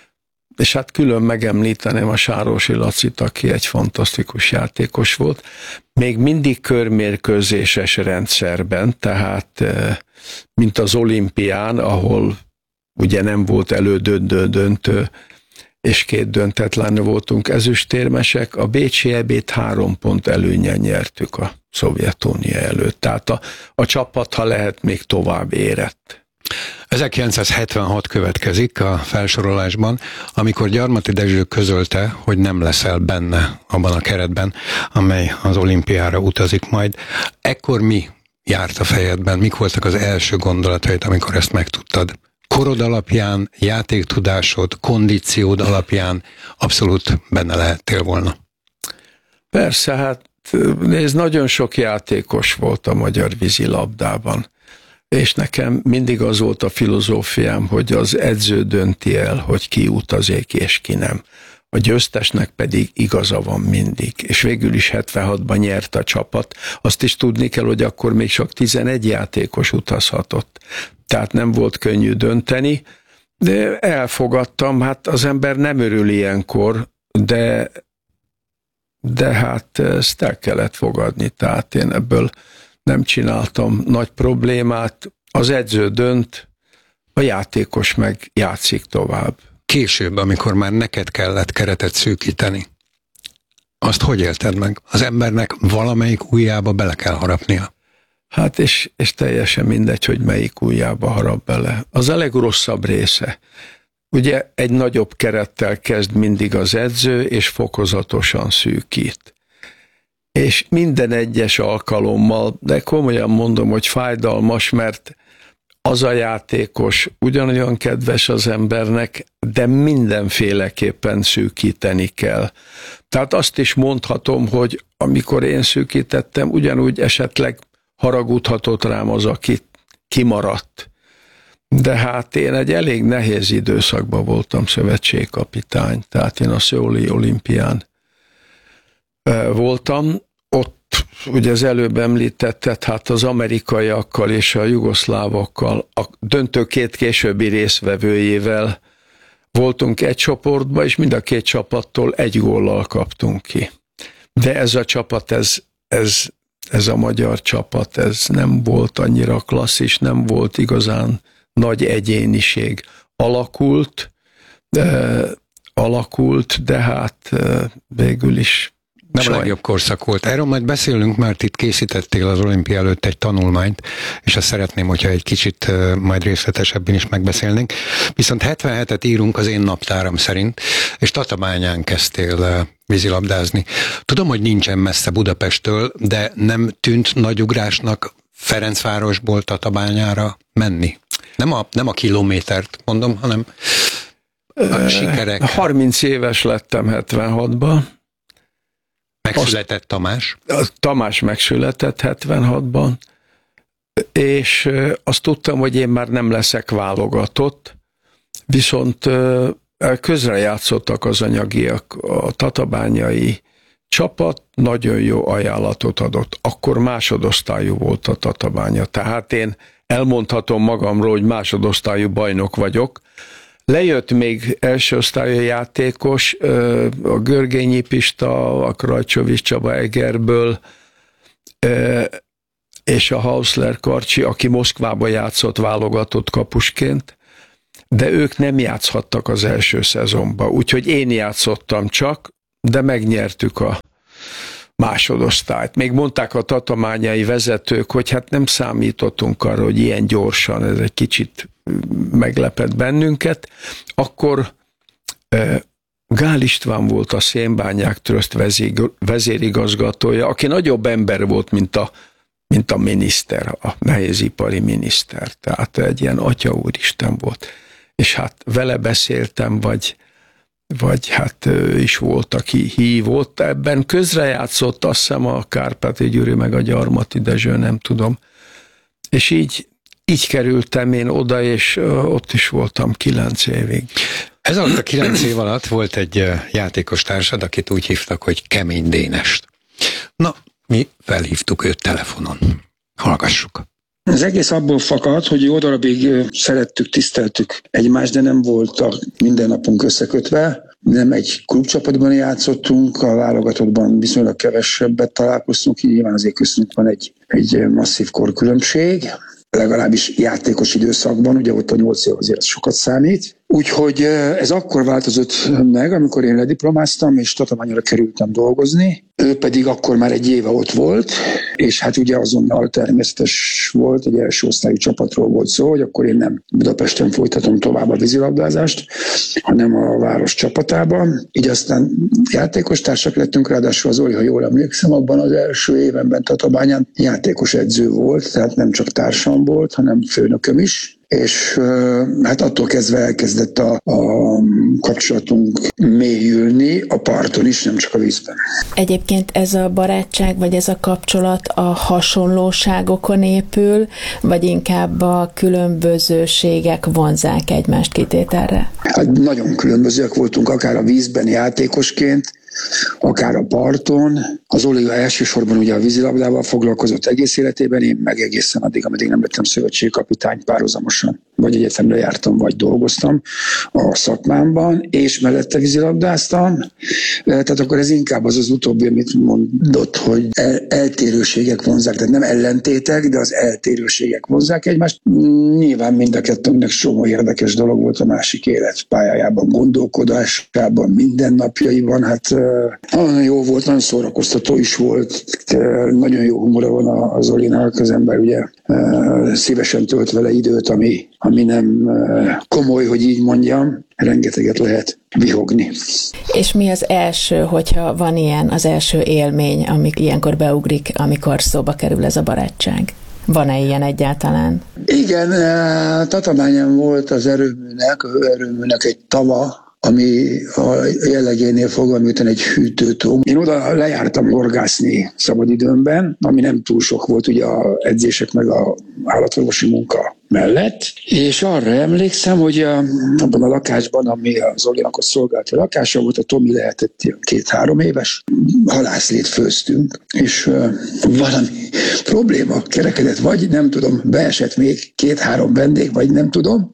És hát külön megemlíteném a Sárosi Lacit, aki egy fantasztikus játékos volt. Még mindig körmérkőzéses rendszerben, tehát mint az olimpián, ahol ugye nem volt elődöntő döntő, és két döntetlen voltunk ezüstérmesek, a bécsi é bét három pont előnyen nyertük a Szovjetunió előtt. Tehát a, a csapat, ha lehet, még tovább érett. ezerkilencszázhetvenhat következik a felsorolásban, amikor Gyarmati Dezső közölte, hogy nem leszel benne abban a keretben, amely az olimpiára utazik majd. Ekkor mi járt a fejedben? Mik voltak az első gondolataid, amikor ezt megtudtad? Korod alapján, játéktudásod, kondíciód alapján abszolút benne lehettél volna. Persze, hát nézd, nagyon sok játékos volt a magyar vízilabdában, és nekem mindig az volt a filozófiám, hogy az edző dönti el, hogy ki utazik és ki nem. A győztesnek pedig igaza van mindig, és végül is hetvenhatban nyert a csapat. Azt is tudni kell, hogy akkor még csak tizenegy játékos utazhatott. Tehát nem volt könnyű dönteni, de elfogadtam, hát az ember nem örül ilyenkor, de, de hát ezt el kellett fogadni, tehát én ebből nem csináltam nagy problémát, az edző dönt, a játékos meg játszik tovább. Később, amikor már neked kellett keretet szűkíteni, azt hogy élted meg? Az embernek valamelyik ujjába bele kell harapnia. Hát és, és teljesen mindegy, hogy melyik ujjába harap bele. Az a legrosszabb része. Ugye egy nagyobb kerettel kezd mindig az edző, és fokozatosan szűkít. És minden egyes alkalommal, de komolyan mondom, hogy fájdalmas, mert az a játékos ugyanolyan kedves az embernek, de mindenféleképpen szűkíteni kell. Tehát azt is mondhatom, hogy amikor én szűkítettem, ugyanúgy esetleg haragudhatott rám az, aki kimaradt. De hát én egy elég nehéz időszakban voltam szövetségkapitány, tehát én a Szöuli olimpián voltam. Ott ugye az előbb említetted, hát az amerikaiakkal és a jugoszlávokkal, a döntő két későbbi részvevőjével voltunk egy csoportban, és mind a két csapattól egy góllal kaptunk ki. De ez a csapat, ez, ez, ez a magyar csapat, ez nem volt annyira klasszis, nem volt igazán nagy egyéniség. Alakult, de, alakult, de hát végül is Nem a legjobb korszak volt. Erről majd beszélünk, mert itt készítettél az olimpia előtt egy tanulmányt, és azt szeretném, hogyha egy kicsit majd részletesebben is megbeszélnénk. Viszont hetvenhetet írunk az én naptáram szerint, és Tatabányán kezdtél vízilabdázni. Tudom, hogy nincsen messze Budapesttől, de nem tűnt nagy ugrásnak Ferencvárosból Tatabányára menni? Nem a, nem a kilométert mondom, hanem a sikerek. harminc éves lettem hetvenhatban. Megszületett Tamás? Tamás megszületett hetvenhatban, és azt tudtam, hogy én már nem leszek válogatott, viszont közrejátszottak az anyagiak, a tatabányai csapat nagyon jó ajánlatot adott. Akkor másodosztályú volt a Tatabánya, tehát én elmondhatom magamról, hogy másodosztályú bajnok vagyok. Lejött még első osztályú játékos, a Görgényi Pista, a Krajcsovics Csaba Egerből, és a Hausler Karcsi, aki Moszkvába játszott válogatott kapusként, de ők nem játszhattak az első szezonban, úgyhogy én játszottam csak, de megnyertük a másodosztályt. Még mondták a tatabányai vezetők, hogy hát nem számítottunk arra, hogy ilyen gyorsan, ez egy kicsit meglepett bennünket. Akkor eh, Gál István volt a Szénbányák Tröszt vezérigazgatója, aki nagyobb ember volt, mint a, mint a miniszter, a nehézipari miniszter. Tehát egy ilyen atya úristen volt. És hát vele beszéltem, vagy vagy hát ő is volt, aki hívott. Ebben közrejátszott, azt hiszem, a Kárpáti Gyuri meg a Gyarmati Dezső, nem tudom. És így, így kerültem én oda, és ott is voltam kilenc évig. Ez alatt a kilenc év alatt volt egy játékos társad, akit úgy hívtak, hogy Kemény Dénest. Na, mi felhívtuk őt telefonon. Hallgassuk. Az egész abból fakad, hogy jó darabig szerettük, tiszteltük egymást, de nem voltak minden napunk összekötve. Nem egy klubcsapatban játszottunk, a válogatottban viszonylag kevesebbet találkoztunk, így nyilván azért köztünk van egy, egy masszív korkülönbség, legalábbis játékos időszakban, ugye ott a nyolc év azért sokat számít. Úgyhogy ez akkor változott meg, amikor én lediplomáztam, és Tatabányra kerültem dolgozni. Ő pedig akkor már egy éve ott volt, és hát ugye azonnal természetes volt, egy első osztályú csapatról volt szó, hogy akkor én nem Budapesten folytatom tovább a vízilabdázást, hanem a város csapatában. Így aztán játékos társak lettünk, ráadásul az Oli, ha jól emlékszem, abban az első évenben Tatabányán játékos edző volt, tehát nem csak társam volt, hanem főnököm is. És hát attól kezdve elkezdett a, a kapcsolatunk mélyülni, a parton is, nem csak a vízben. Egyébként ez a barátság, vagy ez a kapcsolat a hasonlóságokon épül, vagy inkább a különbözőségek vonzzák egymást kitételre? Hát nagyon különbözőek voltunk, akár a vízben játékosként, akár a parton. Az Oliga elsősorban ugye a vízilabdával foglalkozott egész életében, én meg egészen addig, ameddig nem lettem szövetségkapitány, párhuzamosan vagy egyetemre jártam, vagy dolgoztam a szakmámban, és mellette vízilabdáztam. Tehát akkor ez inkább az az utóbbi, amit mondott, hogy el- eltérőségek vonzák, tehát nem ellentétek, de az eltérőségek vonzák egymást. Nyilván mind a kettőnknek csomó érdekes dolog volt a másik életpályájában, gondolkodásában, mindennapjaiban. Hát nagyon jó volt, nagyon szórakoztató is volt, nagyon jó humora van az Olinak, az ember ugye szívesen tölt vele időt, ami, ami nem komoly, hogy így mondjam, rengeteget lehet vihogni. És mi az első, hogyha van ilyen, az első élmény, ami ilyenkor beugrik, amikor szóba kerül ez a barátság? Van-e ilyen egyáltalán? Igen, Tatabányán volt az erőműnek, az erőműnek egy tava, ami a jellegénél fogva, miután egy hűtőtó. Én oda lejártam horgászni szabadidőmben, ami nem túl sok volt ugye a edzések meg a állatorvosi munka mellett, és arra emlékszem, hogy a, abban a lakásban, ami az Olinak a szolgálati lakása volt, a Tomi lehetett két-három éves, halászlét főztünk, és uh, valami probléma kerekedett, vagy nem tudom, beesett még két-három vendég, vagy nem tudom,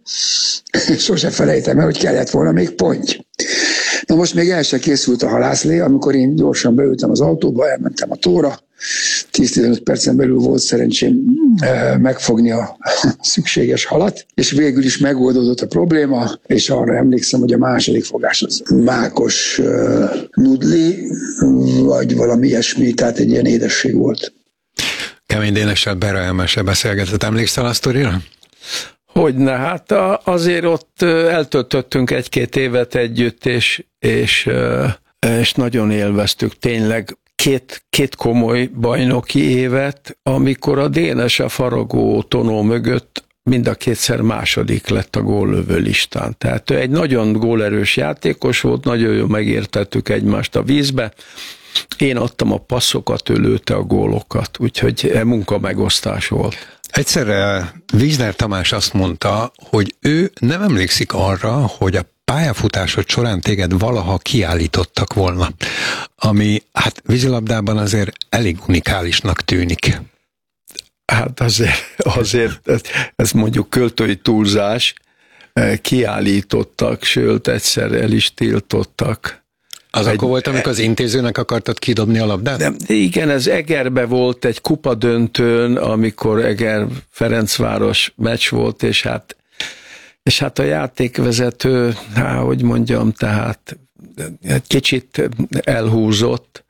sose felejtem el, hogy kellett volna még ponty. Na most még el se készült a halászlé, amikor én gyorsan beültem az autóba, elmentem a tóra, tíz-tizenöt percen belül volt szerencsém megfogni a szükséges halat, és végül is megoldódott a probléma, és arra emlékszem, hogy a második fogás az mákos uh, nudli, vagy valami ilyesmi, tehát egy ilyen édesség volt. Kemény Dénessel Bera Elmese beszélgetett. Emlékszel a sztorira? Hogyne, hát azért ott eltöltöttünk egy-két évet együtt, és, és, és nagyon élveztük tényleg két, két komoly bajnoki évet, amikor a Dénes a Faragó Tonó mögött mind a kétszer második lett a góllövő listán. Tehát ő egy nagyon gólerős játékos volt, nagyon jól megértettük egymást a vízbe. Én adtam a passzokat, ő lőtte a gólokat, úgyhogy munkamegosztás volt. Egyszer Wiesner Tamás azt mondta, hogy ő nem emlékszik arra, hogy a pályafutásod során téged valaha kiállítottak volna, ami hát vízilabdában azért elég unikálisnak tűnik. Hát azért, azért ez, ez mondjuk költői túlzás, kiállítottak, sőt egyszer el is tiltottak. Az egy, akkor volt, amikor az intézőnek akartad kidobni a labdát? De igen, ez Egerbe volt egy kupadöntőn, amikor Eger-Ferencváros meccs volt, és hát, és hát a játékvezető, hát, hogy mondjam, tehát egy kicsit elhúzott,